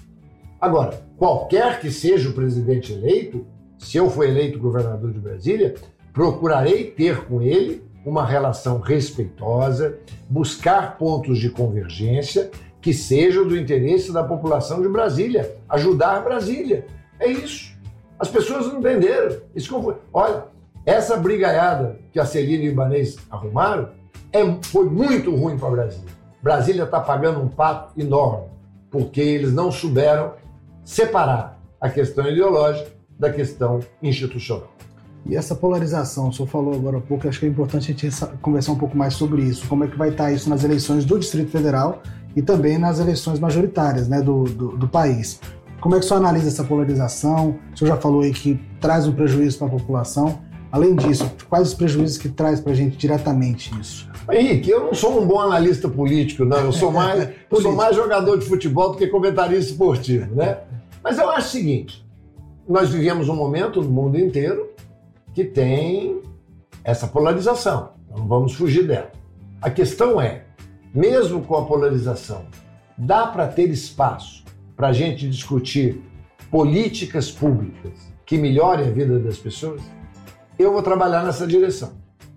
Agora, qualquer que seja o presidente eleito, se eu for eleito governador de Brasília, procurarei ter com ele uma relação respeitosa, buscar pontos de convergência que sejam do interesse da população de Brasília, ajudar Brasília. É isso. As pessoas não entenderam. Olha, essa brigaiada que a Celina e o Ibanez arrumaram foi muito ruim para Brasília. Brasília está pagando um pato enorme, porque eles não souberam separar a questão ideológica da questão institucional.
E essa polarização, o senhor falou agora há pouco, acho que é importante a gente conversar um pouco mais sobre isso. Como é que vai estar isso nas eleições do Distrito Federal e também nas eleições majoritárias, né, do país. Como é que o senhor analisa essa polarização? O senhor já falou aí que traz um prejuízo para a população. Além disso, quais os prejuízos que traz para a gente diretamente isso?
Henrique, eu não sou um bom analista político, não. Eu sou mais jogador de futebol do que comentarista esportivo, né? Mas eu acho o seguinte, nós vivemos um momento no mundo inteiro que tem essa polarização. Não vamos fugir dela. A questão é, mesmo com a polarização, dá para ter espaço para a gente discutir políticas públicas que melhorem a vida das pessoas? Eu vou trabalhar nessa direção.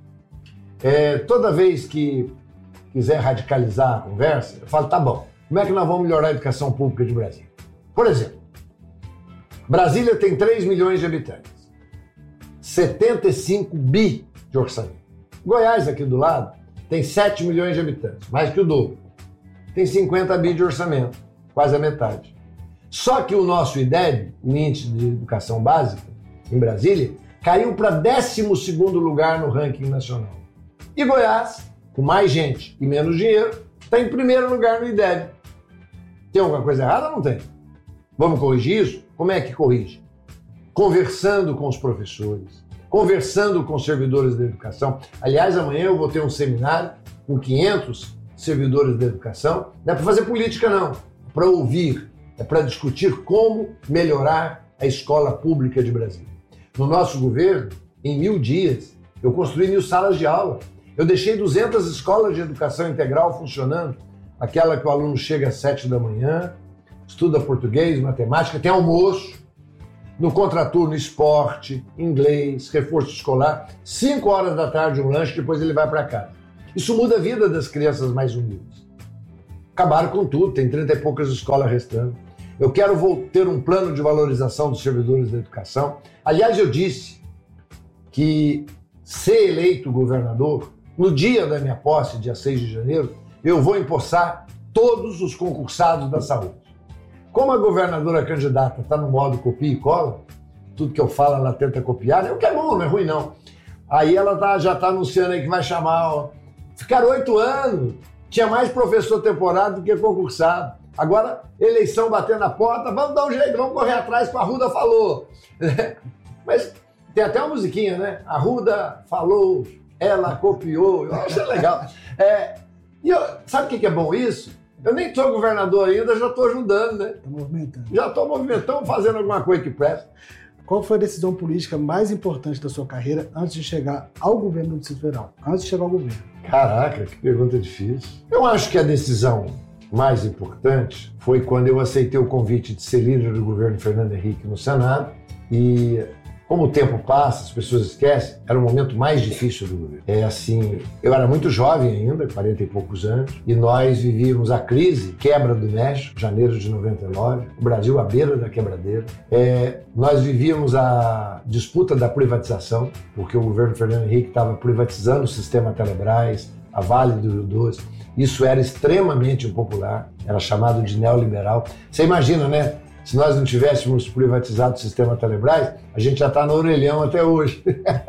Toda vez que quiser radicalizar a conversa, eu falo, tá bom, como é que nós vamos melhorar a educação pública de Brasília? Por exemplo, Brasília tem 3 milhões de habitantes, 75 bi de orçamento. Goiás, aqui do lado, tem 7 milhões de habitantes, mais que o dobro. Tem 50 bi de orçamento, quase a metade. Só que o nosso IDEB, o Índice de Educação Básica, em Brasília, caiu para 12º lugar no ranking nacional. E Goiás com mais gente e menos dinheiro, está em primeiro lugar no IDEB. Tem alguma coisa errada? Não tem. Vamos corrigir isso? Como é que corrige? Conversando com os professores, conversando com os servidores da educação. Aliás, amanhã eu vou ter um seminário com 500 servidores da educação. Não é para fazer política, não. É para ouvir, é para discutir como melhorar a escola pública de Brasília. No nosso governo, em 1000 dias, eu construí 1000 salas de aula. Eu deixei 200 escolas de educação integral funcionando. Aquela que o aluno chega às 7 da manhã, estuda português, matemática, tem almoço, no contraturno esporte, inglês, reforço escolar, 5 horas da tarde um lanche, depois ele vai para casa. Isso muda a vida das crianças mais humildes. Acabaram com tudo, tem 30 e poucas escolas restando. Eu quero ter um plano de valorização dos servidores da educação. Aliás, eu disse que ser eleito governador, no dia da minha posse, dia 6 de janeiro, eu vou empossar todos os concursados da saúde. Como a governadora candidata está no modo copia e cola, tudo que eu falo ela tenta copiar, o que é bom, não é ruim não. Aí ela já está anunciando aí que vai chamar, ficaram 8 anos, tinha mais professor temporário do que concursado. Agora, eleição batendo na porta, vamos dar um jeito, vamos correr atrás que a Arruda falou. Mas tem até uma musiquinha, né? A Arruda falou, ela copiou, eu acho legal. Sabe o que é bom isso? Eu nem sou governador ainda, já estou ajudando, né?
Está movimentando.
Já estou movimentando, fazendo alguma coisa que presta.
Qual foi a decisão política mais importante da sua carreira antes de chegar ao governo do Distrito Federal? Antes de chegar ao governo.
Caraca, que pergunta difícil. Eu acho que a decisão mais importante foi quando eu aceitei o convite de ser líder do governo Fernando Henrique no Senado e, como o tempo passa, as pessoas esquecem, era o momento mais difícil do governo. Eu era muito jovem ainda, 40 e poucos anos, e nós vivíamos a crise, quebra do México, janeiro de 99, o Brasil à beira da quebradeira. Nós vivíamos a disputa da privatização, porque o governo Fernando Henrique estava privatizando o sistema Telebrás, a Vale do Rio Doce. Isso era extremamente impopular, era chamado de neoliberal. Você imagina, né? Se nós não tivéssemos privatizado o sistema Telebrás, a gente já está no orelhão até hoje.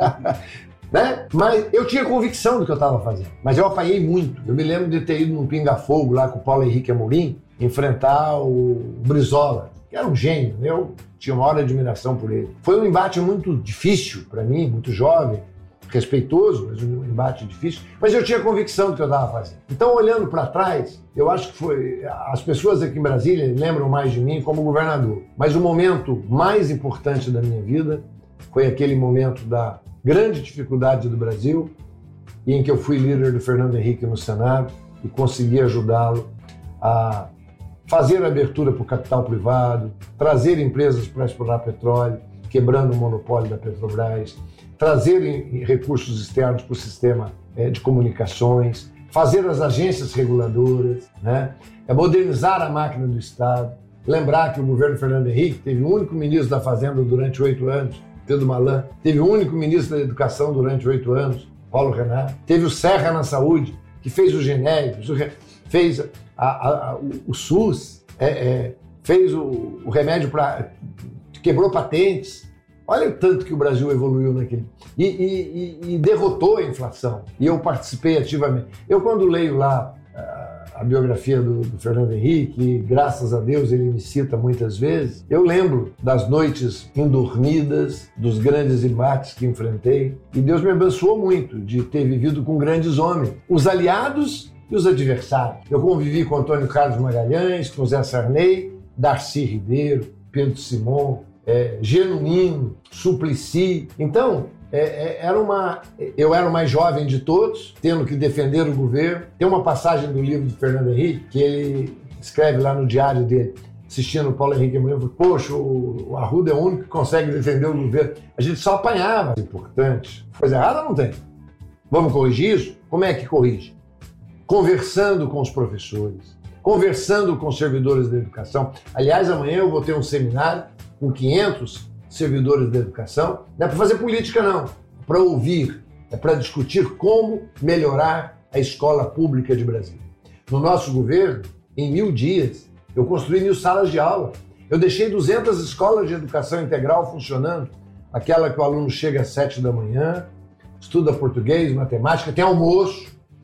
Né? Mas eu tinha convicção do que eu estava fazendo. Mas eu apanhei muito. Eu me lembro de ter ido num pinga-fogo lá com o Paulo Henrique Amorim, enfrentar o Brizola, que era um gênio. Eu tinha uma hora de admiração por ele. Foi um embate muito difícil para mim, muito jovem, respeitoso, mas um embate difícil, mas eu tinha convicção do que eu estava fazendo. Então, olhando para trás, eu acho que as pessoas aqui em Brasília lembram mais de mim como governador, mas o momento mais importante da minha vida foi aquele momento da grande dificuldade do Brasil, em que eu fui líder do Fernando Henrique no Senado e consegui ajudá-lo a fazer a abertura para o capital privado, trazer empresas para explorar petróleo, quebrando o monopólio da Petrobras, trazer recursos externos para o sistema de comunicações, fazer as agências reguladoras, né? Modernizar a máquina do Estado. Lembrar que o governo Fernando Henrique teve o único ministro da Fazenda durante 8 anos, Pedro Malan, teve o único ministro da Educação durante 8 anos, Paulo Renato, teve o Serra na Saúde, que fez o genéricos, fez o SUS, fez o remédio para... quebrou patentes. Olha o tanto que o Brasil evoluiu naquele... E derrotou a inflação. E eu participei ativamente. Eu, quando leio lá a biografia do Fernando Henrique, graças a Deus ele me cita muitas vezes, eu lembro das noites indormidas, dos grandes embates que enfrentei. E Deus me abençoou muito de ter vivido com grandes homens. Os aliados e os adversários. Eu convivi com Antônio Carlos Magalhães, com Zé Sarney, Darcy Ribeiro, Pedro Simon, Genuíno, Suplicy. Então, eu era o mais jovem de todos, tendo que defender o governo. Tem uma passagem do livro do Fernando Henrique que ele escreve lá no diário dele, assistindo o Paulo Henrique Amorim, falou: poxa, o Arruda é o único que consegue defender o governo. A gente só apanhava. Importante. Coisa errada não tem. Vamos corrigir isso? Como é que corrige? Conversando com os professores, conversando com os servidores da educação. Aliás, amanhã eu vou ter um seminário com 500 servidores da educação. Não é para fazer política, não. É para ouvir, é para discutir como melhorar a escola pública de Brasília. No nosso governo, em 1000 dias, eu construí 1000 salas de aula. Eu deixei 200 escolas de educação integral funcionando. Aquela que o aluno chega às 7 da manhã, estuda português, matemática, tem almoço,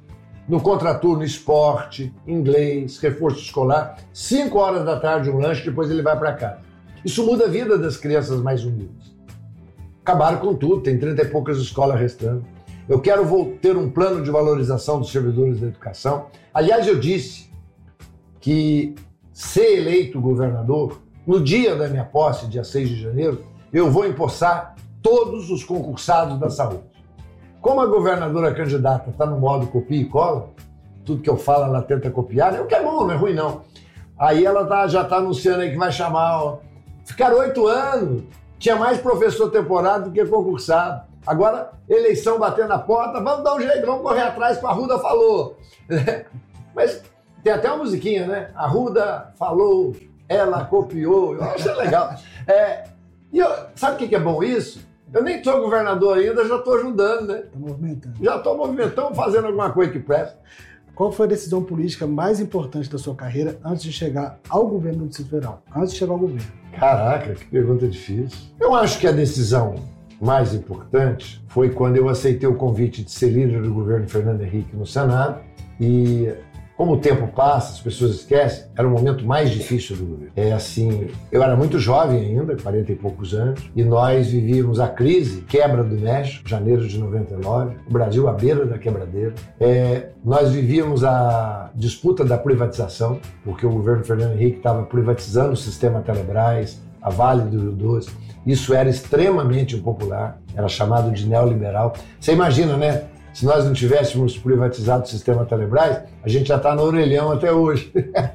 no contraturno esporte, inglês, reforço escolar, 5 horas da tarde um lanche, depois ele vai para casa. Isso muda a vida das crianças mais humildes. Acabaram com tudo, tem 30 e poucas escolas restando. Eu quero ter um plano de valorização dos servidores da educação. Aliás, eu disse que ser eleito governador, no dia da minha posse, dia 6 de janeiro, eu vou empossar todos os concursados da saúde. Como a governadora candidata está no modo copia e cola, tudo que eu falo ela tenta copiar, o que é bom, não é ruim não. Aí ela já está anunciando aí que vai chamar, ó, ficaram 8 anos, tinha mais professor temporário do que concursado. Agora, eleição batendo na porta, vamos dar um jeito, vamos correr atrás que a Arruda falou. Mas tem até uma musiquinha, né? A Arruda falou, ela copiou, eu acho legal. Sabe o que é bom isso? Eu nem sou governador ainda, já estou ajudando, né?
Está movimentando.
Já estou movimentando, fazendo alguma coisa que presta.
Qual foi a decisão política mais importante da sua carreira antes de chegar ao governo do Distrito Federal? Antes de chegar ao governo.
Caraca, que pergunta difícil. Eu acho que a decisão mais importante foi quando eu aceitei o convite de ser líder do governo Fernando Henrique no Senado e, como o tempo passa, as pessoas esquecem, era o momento mais difícil do governo. Eu era muito jovem ainda, 40 e poucos anos, e nós vivíamos a crise, quebra do México, janeiro de 99, o Brasil à beira da quebradeira. Nós vivíamos a disputa da privatização, porque o governo Fernando Henrique estava privatizando o sistema Telebrás, a Vale do Rio Doce. Isso era extremamente impopular, era chamado de neoliberal. Você imagina, né? Se nós não tivéssemos privatizado o sistema Telebrás, a gente já está no orelhão até hoje.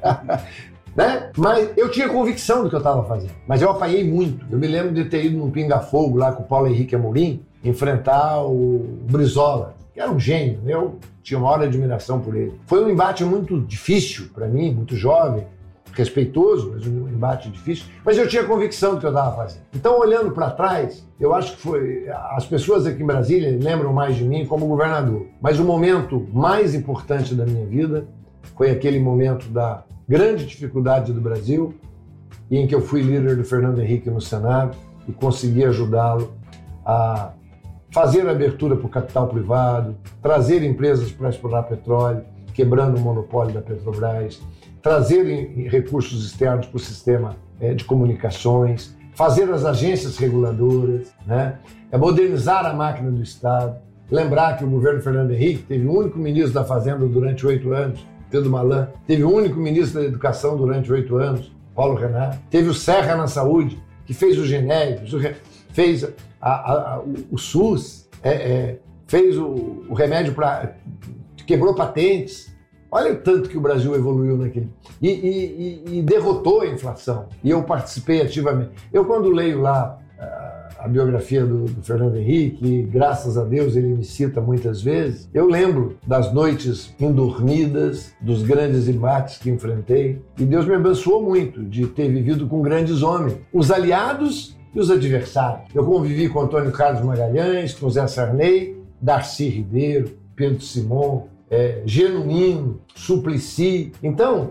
Né? Mas eu tinha convicção do que eu estava fazendo. Mas eu apanhei muito. Eu me lembro de ter ido num pinga-fogo lá com o Paulo Henrique Amorim, enfrentar o Brizola, que era um gênio. Eu tinha uma hora de admiração por ele. Foi um embate muito difícil para mim, muito jovem, respeitoso, mas um embate difícil, mas eu tinha convicção do que eu estava fazendo. Então, olhando para trás, eu acho que as pessoas aqui em Brasília lembram mais de mim como governador, mas o momento mais importante da minha vida foi aquele momento da grande dificuldade do Brasil, em que eu fui líder do Fernando Henrique no Senado e consegui ajudá-lo a fazer a abertura para o capital privado, trazer empresas para explorar petróleo, quebrando o monopólio da Petrobras, trazer recursos externos para o sistema de comunicações, fazer as agências reguladoras, né? Modernizar a máquina do Estado, lembrar que o governo Fernando Henrique teve o único ministro da Fazenda durante 8 anos, Pedro Malan, teve o único ministro da Educação durante 8 anos, Paulo Renato, teve o Serra na Saúde, que fez os genéricos, fez o SUS, fez o remédio para... quebrou patentes. Olha o tanto que o Brasil evoluiu naquele... E derrotou a inflação. E eu participei ativamente. Eu, quando leio lá a biografia do Fernando Henrique, e graças a Deus ele me cita muitas vezes, eu lembro das noites indormidas, dos grandes embates que enfrentei. E Deus me abençoou muito de ter vivido com grandes homens. Os aliados e os adversários. Eu convivi com Antônio Carlos Magalhães, com Zé Sarney, Darcy Ribeiro, Pedro Simon, Genuíno, Suplicy. Então,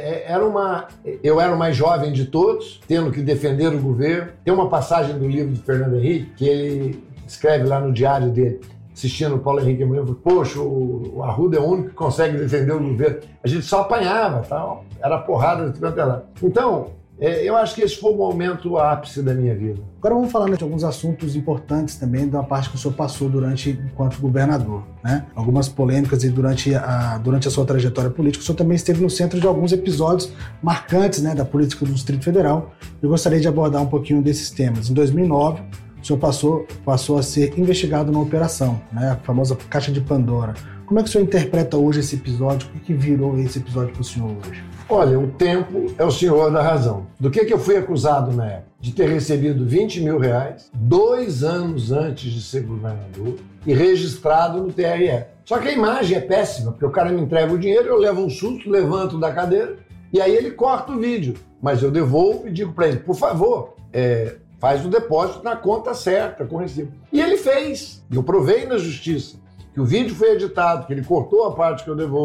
eu era o mais jovem de todos, tendo que defender o governo. Tem uma passagem do livro do Fernando Henrique que ele escreve lá no diário dele, assistindo o Paulo Henrique Amorim, poxa, o Arruda é o único que consegue defender o governo. A gente só apanhava, tal, era porrada de canto lá. Então, eu acho que esse foi o momento ápice da minha vida.
Agora vamos falar de alguns assuntos importantes também da parte que o senhor passou enquanto governador, né? Algumas polêmicas e durante a sua trajetória política, o senhor também esteve no centro de alguns episódios marcantes, né, da política do Distrito Federal. Eu gostaria de abordar um pouquinho desses temas. Em 2009, o senhor passou a ser investigado na operação, né, a famosa Caixa de Pandora. Como é que o senhor interpreta hoje esse episódio? O que virou esse episódio para o senhor hoje?
Olha, o tempo é o senhor da razão. Do que eu fui acusado na época? De ter recebido 20 mil reais 2 anos antes de ser governador e registrado no TRE. Só que a imagem é péssima, porque o cara me entrega o dinheiro, eu levo um susto, levanto da cadeira e aí ele corta o vídeo. Mas eu devolvo e digo para ele, por favor, faz o depósito na conta certa, com recibo. E ele fez. Eu provei na justiça que o vídeo foi editado, que ele cortou a parte que eu devolvo.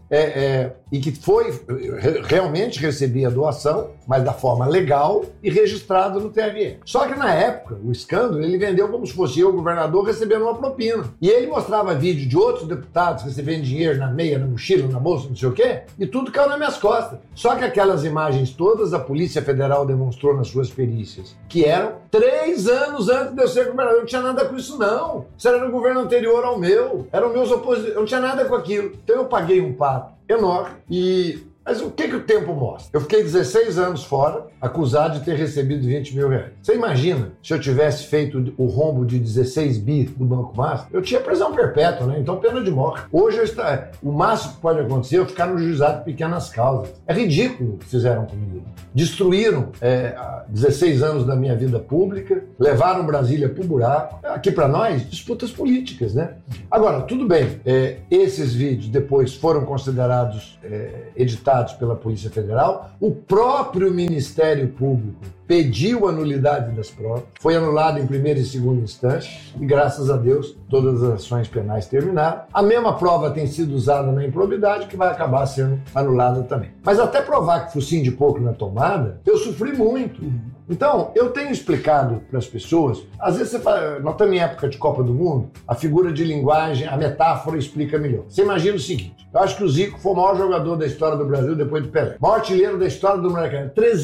e que realmente recebia a doação, mas da forma legal e registrado no TRE. Só que na época, o escândalo, ele vendeu como se fosse eu, o governador, recebendo uma propina. E ele mostrava vídeo de outros deputados recebendo dinheiro na meia, na mochila, na bolsa, não sei o quê, e tudo caiu nas minhas costas. Só que aquelas imagens todas, a Polícia Federal demonstrou nas suas perícias, que eram 3 anos antes de eu ser governador. Eu não tinha nada com isso, não. Isso era no governo anterior ao meu. Eram meus opositores. Eu não tinha nada com aquilo. Então eu paguei um pato enorme Mas o que o tempo mostra? Eu fiquei 16 anos fora, acusado de ter recebido 20 mil reais. Você imagina se eu tivesse feito o rombo de 16 bi do Banco Master? Eu tinha prisão perpétua, né? Então pena de morte. Hoje o máximo que pode acontecer é eu ficar no juizado de pequenas causas. É ridículo o que fizeram comigo. Destruíram 16 anos da minha vida pública, levaram Brasília pro buraco. Aqui para nós, disputas políticas, né? Agora, tudo bem, esses vídeos depois foram considerados editados pela Polícia Federal, o próprio Ministério Público pediu a nulidade das provas, foi anulado em primeira e segunda instância e, graças a Deus, todas as ações penais terminaram. A mesma prova tem sido usada na improbidade, que vai acabar sendo anulada também. Mas até provar que focinho de porco na tomada, eu sofri muito. Então, eu tenho explicado para as pessoas, às vezes você fala, nós estamos em época de Copa do Mundo, a figura de linguagem, a metáfora explica melhor. Você imagina o seguinte, eu acho que o Zico foi o maior jogador da história do Brasil depois do Pelé. Maior artilheiro da história do Maracanã.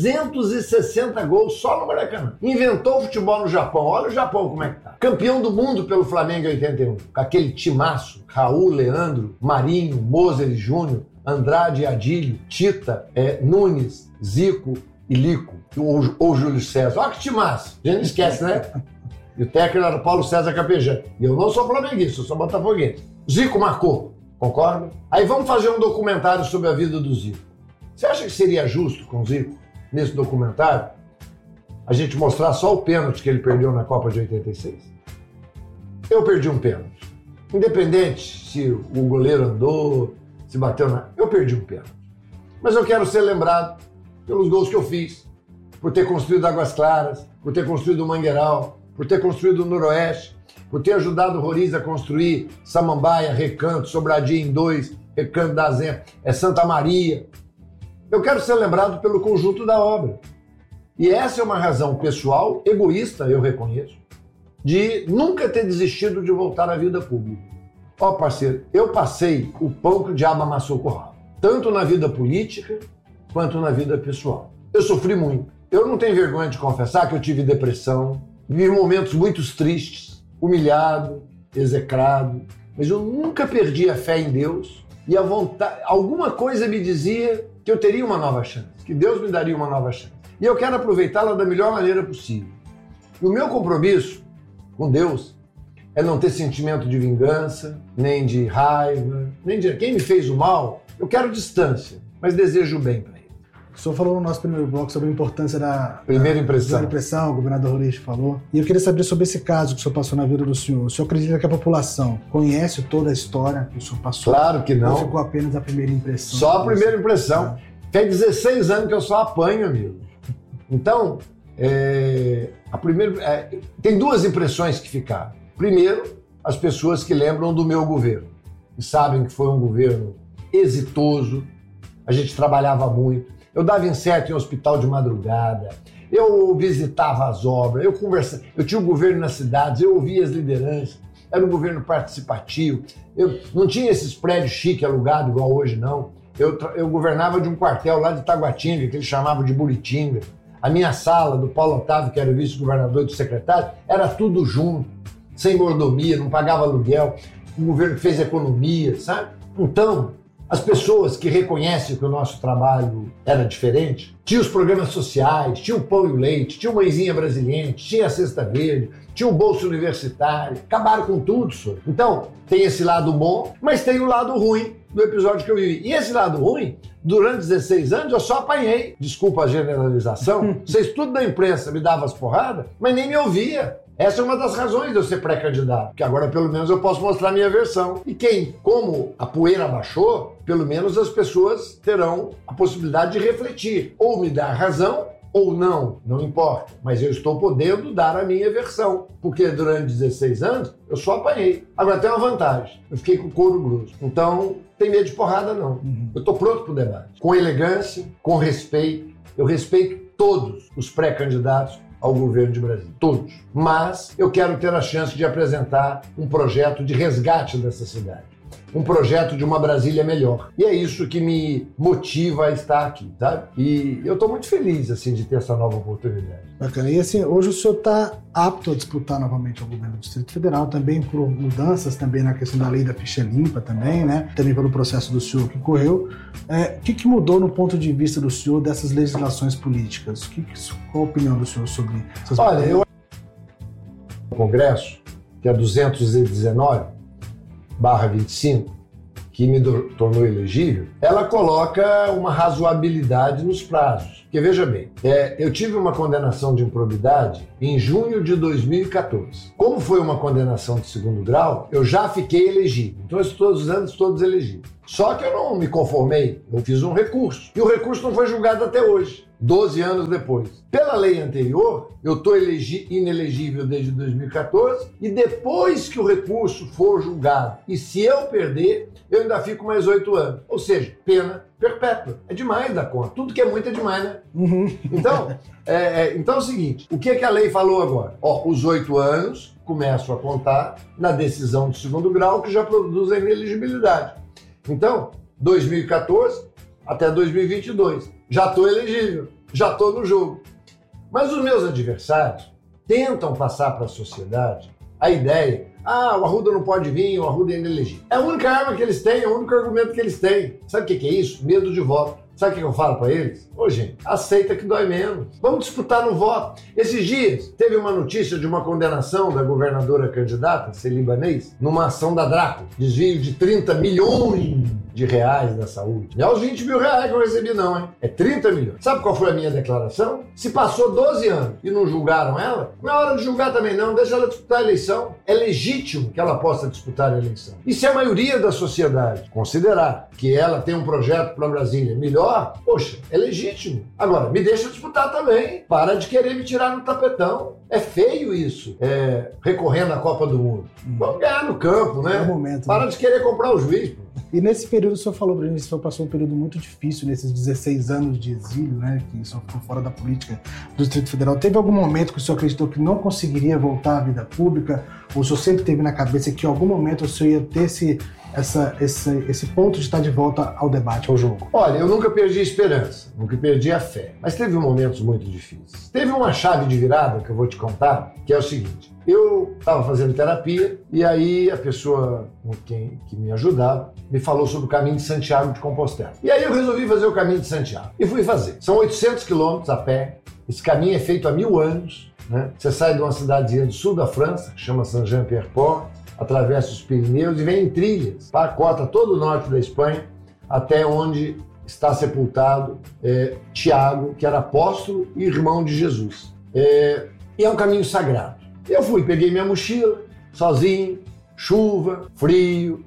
360 gols só no Maracanã. Inventou o futebol no Japão. Olha o Japão como é que tá. Campeão do mundo pelo Flamengo em 81. Com aquele timaço, Raul, Leandro, Marinho, Moser e Júnior, Andrade e Adílio, Tita, Nunes, Zico e Lico. Ou Júlio César. Olha que timaço. A gente não esquece, né? E o técnico era Paulo César Capejano. E eu não sou flamenguista, eu sou botafoguense. Zico marcou. Concorda? Aí vamos fazer um documentário sobre a vida do Zico. Você acha que seria justo com o Zico, nesse documentário, a gente mostrar só o pênalti que ele perdeu na Copa de 86? Eu perdi um pênalti. Independente se o goleiro andou, se bateu na... Eu perdi um pênalti. Mas eu quero ser lembrado pelos gols que eu fiz, por ter construído Águas Claras, por ter construído o Mangueiral, por ter construído o Noroeste, por ter ajudado o Roriz a construir Samambaia, Recanto, Sobradinho 2, Recanto da Zenha, Santa Maria. Eu quero ser lembrado pelo conjunto da obra. E essa é uma razão pessoal, egoísta, eu reconheço, de nunca ter desistido de voltar à vida pública. Ó, parceiro, eu passei o pão que o diabo amassou com o rabo, tanto na vida política quanto na vida pessoal. Eu sofri muito. Eu não tenho vergonha de confessar que eu tive depressão, vivi momentos muito tristes, humilhado, execrado, mas eu nunca perdi a fé em Deus e a vontade. Alguma coisa me dizia que eu teria uma nova chance, que Deus me daria uma nova chance. E eu quero aproveitá-la da melhor maneira possível. E o meu compromisso com Deus é não ter sentimento de vingança, nem de raiva, nem de quem me fez o mal. Eu quero distância, mas desejo o bem para ele.
O senhor falou no nosso primeiro bloco sobre a importância da
primeira impressão.
O governador Roriz falou. E eu queria saber sobre esse caso que o senhor passou na vida do senhor. O senhor acredita que a população conhece toda a história que o senhor passou?
Claro que não.
Ou ficou apenas a primeira impressão?
Só a primeira impressão. Tem 16 anos que eu só apanho, amigo. Então, tem duas impressões que ficaram. Primeiro, as pessoas que lembram do meu governo. E sabem que foi um governo exitoso. A gente trabalhava muito. Eu dava inseto em hospital de madrugada, eu visitava as obras, eu conversava, eu tinha o governo nas cidades, eu ouvia as lideranças, era um governo participativo, eu não tinha esses prédios chiques alugados igual hoje, não. Eu governava de um quartel lá de Taguatinga, que eles chamavam de Buritinga. A minha sala, do Paulo Otávio, que era o vice-governador e do secretário, era tudo junto, sem mordomia, não pagava aluguel, um governo que fez economia, sabe? Então, as pessoas que reconhecem que o nosso trabalho era diferente, tinha os programas sociais, tinha o pão e o leite, tinha o Mãezinha Brasiliense, tinha a Cesta Verde, tinha o Bolsa Universitário, acabaram com tudo, senhor. Então, tem esse lado bom, mas tem o lado ruim do episódio que eu vivi. E esse lado ruim, durante 16 anos, eu só apanhei. Desculpa a generalização, vocês tudo da imprensa me davam as porradas, mas nem me ouvia. Essa é uma das razões de eu ser pré-candidato, que agora pelo menos eu posso mostrar a minha versão. E como a poeira baixou, pelo menos as pessoas terão a possibilidade de refletir, ou me dar razão, ou não importa, mas eu estou podendo dar a minha versão, porque durante 16 anos eu só apanhei. Agora tem uma vantagem, eu fiquei com o couro grosso, então tem medo de porrada não. Eu estou pronto para o debate, com elegância, com respeito. Eu respeito todos os pré-candidatos ao governo de Brasília, todos. Mas eu quero ter a chance de apresentar um projeto de resgate dessa cidade. Um projeto de uma Brasília melhor. E é isso que me motiva a estar aqui, sabe? E eu estou muito feliz, assim, de ter essa nova oportunidade.
Bacana. E assim, hoje o senhor está apto a disputar novamente o governo do Distrito Federal, também por mudanças, também na questão da lei da ficha limpa também, né? Também pelo processo do senhor que correu. O que mudou no ponto de vista do senhor dessas legislações políticas? Qual a opinião do senhor sobre essas
Olha, eu o Congresso, que é 219/25, que me tornou elegível, ela coloca uma razoabilidade nos prazos. Porque, veja bem, eu tive uma condenação de improbidade em junho de 2014. Como foi uma condenação de segundo grau, eu já fiquei elegível. Então, estou os anos todos elegíveis. Só que eu não me conformei, eu fiz um recurso. E o recurso não foi julgado até hoje, 12 anos depois. Pela lei anterior, eu estou inelegível desde 2014 e depois que o recurso for julgado, e se eu perder, eu ainda fico mais 8 anos. Ou seja, pena perpétua. É demais da conta. Tudo que é muito é demais, né? Então, então é o seguinte, o que a lei falou agora? Os 8 anos começam a contar na decisão de segundo grau que já produz a inelegibilidade. Então, 2014 até 2022. Já estou elegível, já estou no jogo. Mas os meus adversários tentam passar para a sociedade a ideia, o Arruda não pode vir, o Arruda é inelegível. É a única arma que eles têm, é o único argumento que eles têm. Sabe o que é isso? Medo de voto. Sabe o que eu falo para eles? Gente, aceita que dói menos. Vamos disputar no voto. Esses dias, teve uma notícia de uma condenação da governadora candidata, Celi Libanês, numa ação da Draco. Desvio de 30 milhões de reais da saúde. Não é os 20 mil reais que eu recebi, não, hein? É 30 milhões. Sabe qual foi a minha declaração? Se passou 12 anos e não julgaram ela, não é hora de julgar também não. Deixa ela disputar a eleição. É legítimo que ela possa disputar a eleição. E se a maioria da sociedade considerar que ela tem um projeto para Brasília melhor, poxa, é legítimo. Agora, me deixa disputar também. Para de querer me tirar no tapetão. É feio isso, recorrendo à Copa do Mundo. Vamos ganhar no campo, né?
É o momento,
Para de querer comprar o juiz, pô.
E nesse período, o senhor falou pra gente, o senhor passou um período muito difícil, nesses 16 anos de exílio, né, que o senhor ficou fora da política do Distrito Federal. Teve algum momento que o senhor acreditou que não conseguiria voltar à vida pública? Ou o senhor sempre teve na cabeça que em algum momento o senhor ia ter esse ponto de estar de volta ao debate, ao jogo?
Olha, eu nunca perdi a esperança, nunca perdi a fé, mas teve momentos muito difíceis. Teve uma chave de virada que eu vou te contar, que é o seguinte. Eu estava fazendo terapia e aí a pessoa que me ajudava me falou sobre o caminho de Santiago de Compostela. E aí eu resolvi fazer o caminho de Santiago e fui fazer. São 800 quilômetros a pé, esse caminho é feito há 1000 anos, né? Você sai de uma cidadezinha do sul da França, que chama Saint-Jean-Pied-Port, atravessa os Pirineus e vem em trilhas, corta todo o norte da Espanha até onde está sepultado Tiago, que era apóstolo e irmão de Jesus. E é um caminho sagrado. Eu fui, peguei minha mochila, sozinho, chuva, frio,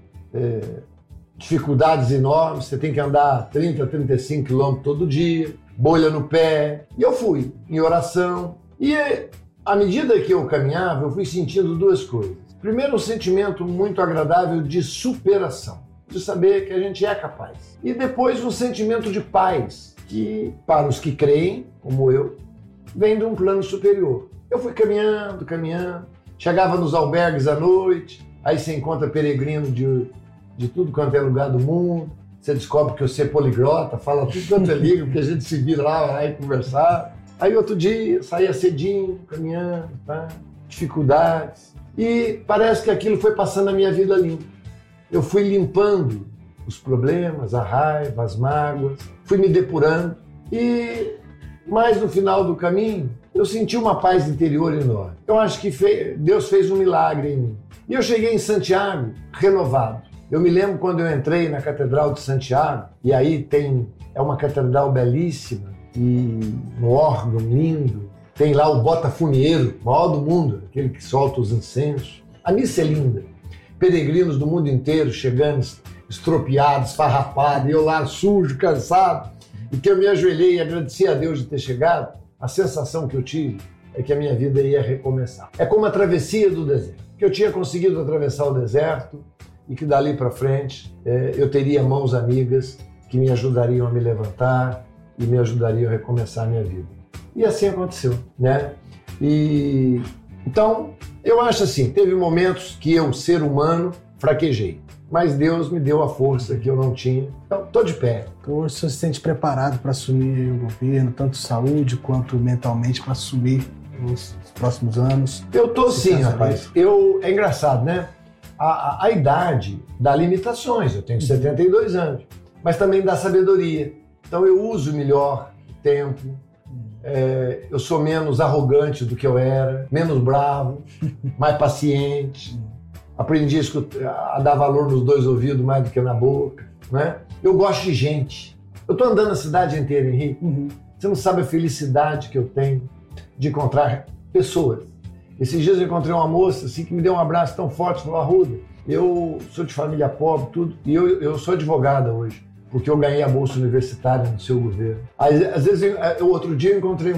dificuldades enormes, você tem que andar 30, 35 quilômetros todo dia, bolha no pé. E eu fui, em oração. E à medida que eu caminhava, eu fui sentindo duas coisas. Primeiro, um sentimento muito agradável de superação, de saber que a gente é capaz. E depois, um sentimento de paz, que para os que creem, como eu, vem de um plano superior. Eu fui caminhando, chegava nos albergues à noite, aí você encontra peregrino de tudo quanto é lugar do mundo, você descobre que você é poliglota, fala tudo quanto é língua, porque a gente se vira lá e conversar. Aí outro dia, saía cedinho, caminhando, dificuldades, e parece que aquilo foi passando a minha vida limpa. Eu fui limpando os problemas, a raiva, as mágoas, fui me depurando, e mais no final do caminho, eu senti uma paz interior enorme. Eu acho que Deus fez um milagre em mim. E eu cheguei em Santiago renovado. Eu me lembro quando eu entrei na Catedral de Santiago, e aí é uma catedral belíssima, e um órgão lindo, tem lá o botafumeiro, maior do mundo, aquele que solta os incensos. A missa é linda. Peregrinos do mundo inteiro chegando, estropiados, farrapados, e eu lá sujo, cansado, e que eu me ajoelhei e agradeci a Deus de ter chegado. a sensação que eu tive é que a minha vida ia recomeçar. É como a travessia do deserto, que eu tinha conseguido atravessar o deserto e que dali para frente eu teria mãos amigas que me ajudariam a me levantar e me ajudariam a recomeçar a minha vida. E assim aconteceu, né? E então, eu acho assim, teve momentos que eu, ser humano, fraquejei. Mas Deus me deu a força que eu não tinha. Então, tô de pé.
Hoje você se sente preparado para assumir o governo, tanto saúde quanto mentalmente, para assumir nos próximos anos?
Eu tô sim, rapaz. É engraçado, né? A idade dá limitações. Eu tenho 72 anos. Mas também dá sabedoria. Então eu uso melhor o tempo. Eu sou menos arrogante do que eu era, menos bravo, mais paciente. Aprendi a dar valor nos dois ouvidos mais do que na boca, né? Eu gosto de gente. Eu tô andando a cidade inteira, Henrique. Você não sabe a felicidade que eu tenho de encontrar pessoas. Esses dias eu encontrei uma moça assim, que me deu um abraço tão forte, falou: Arruda, eu sou de família pobre, tudo, e eu sou advogada hoje, porque eu ganhei a bolsa universitária no seu governo. Às vezes, outro dia eu encontrei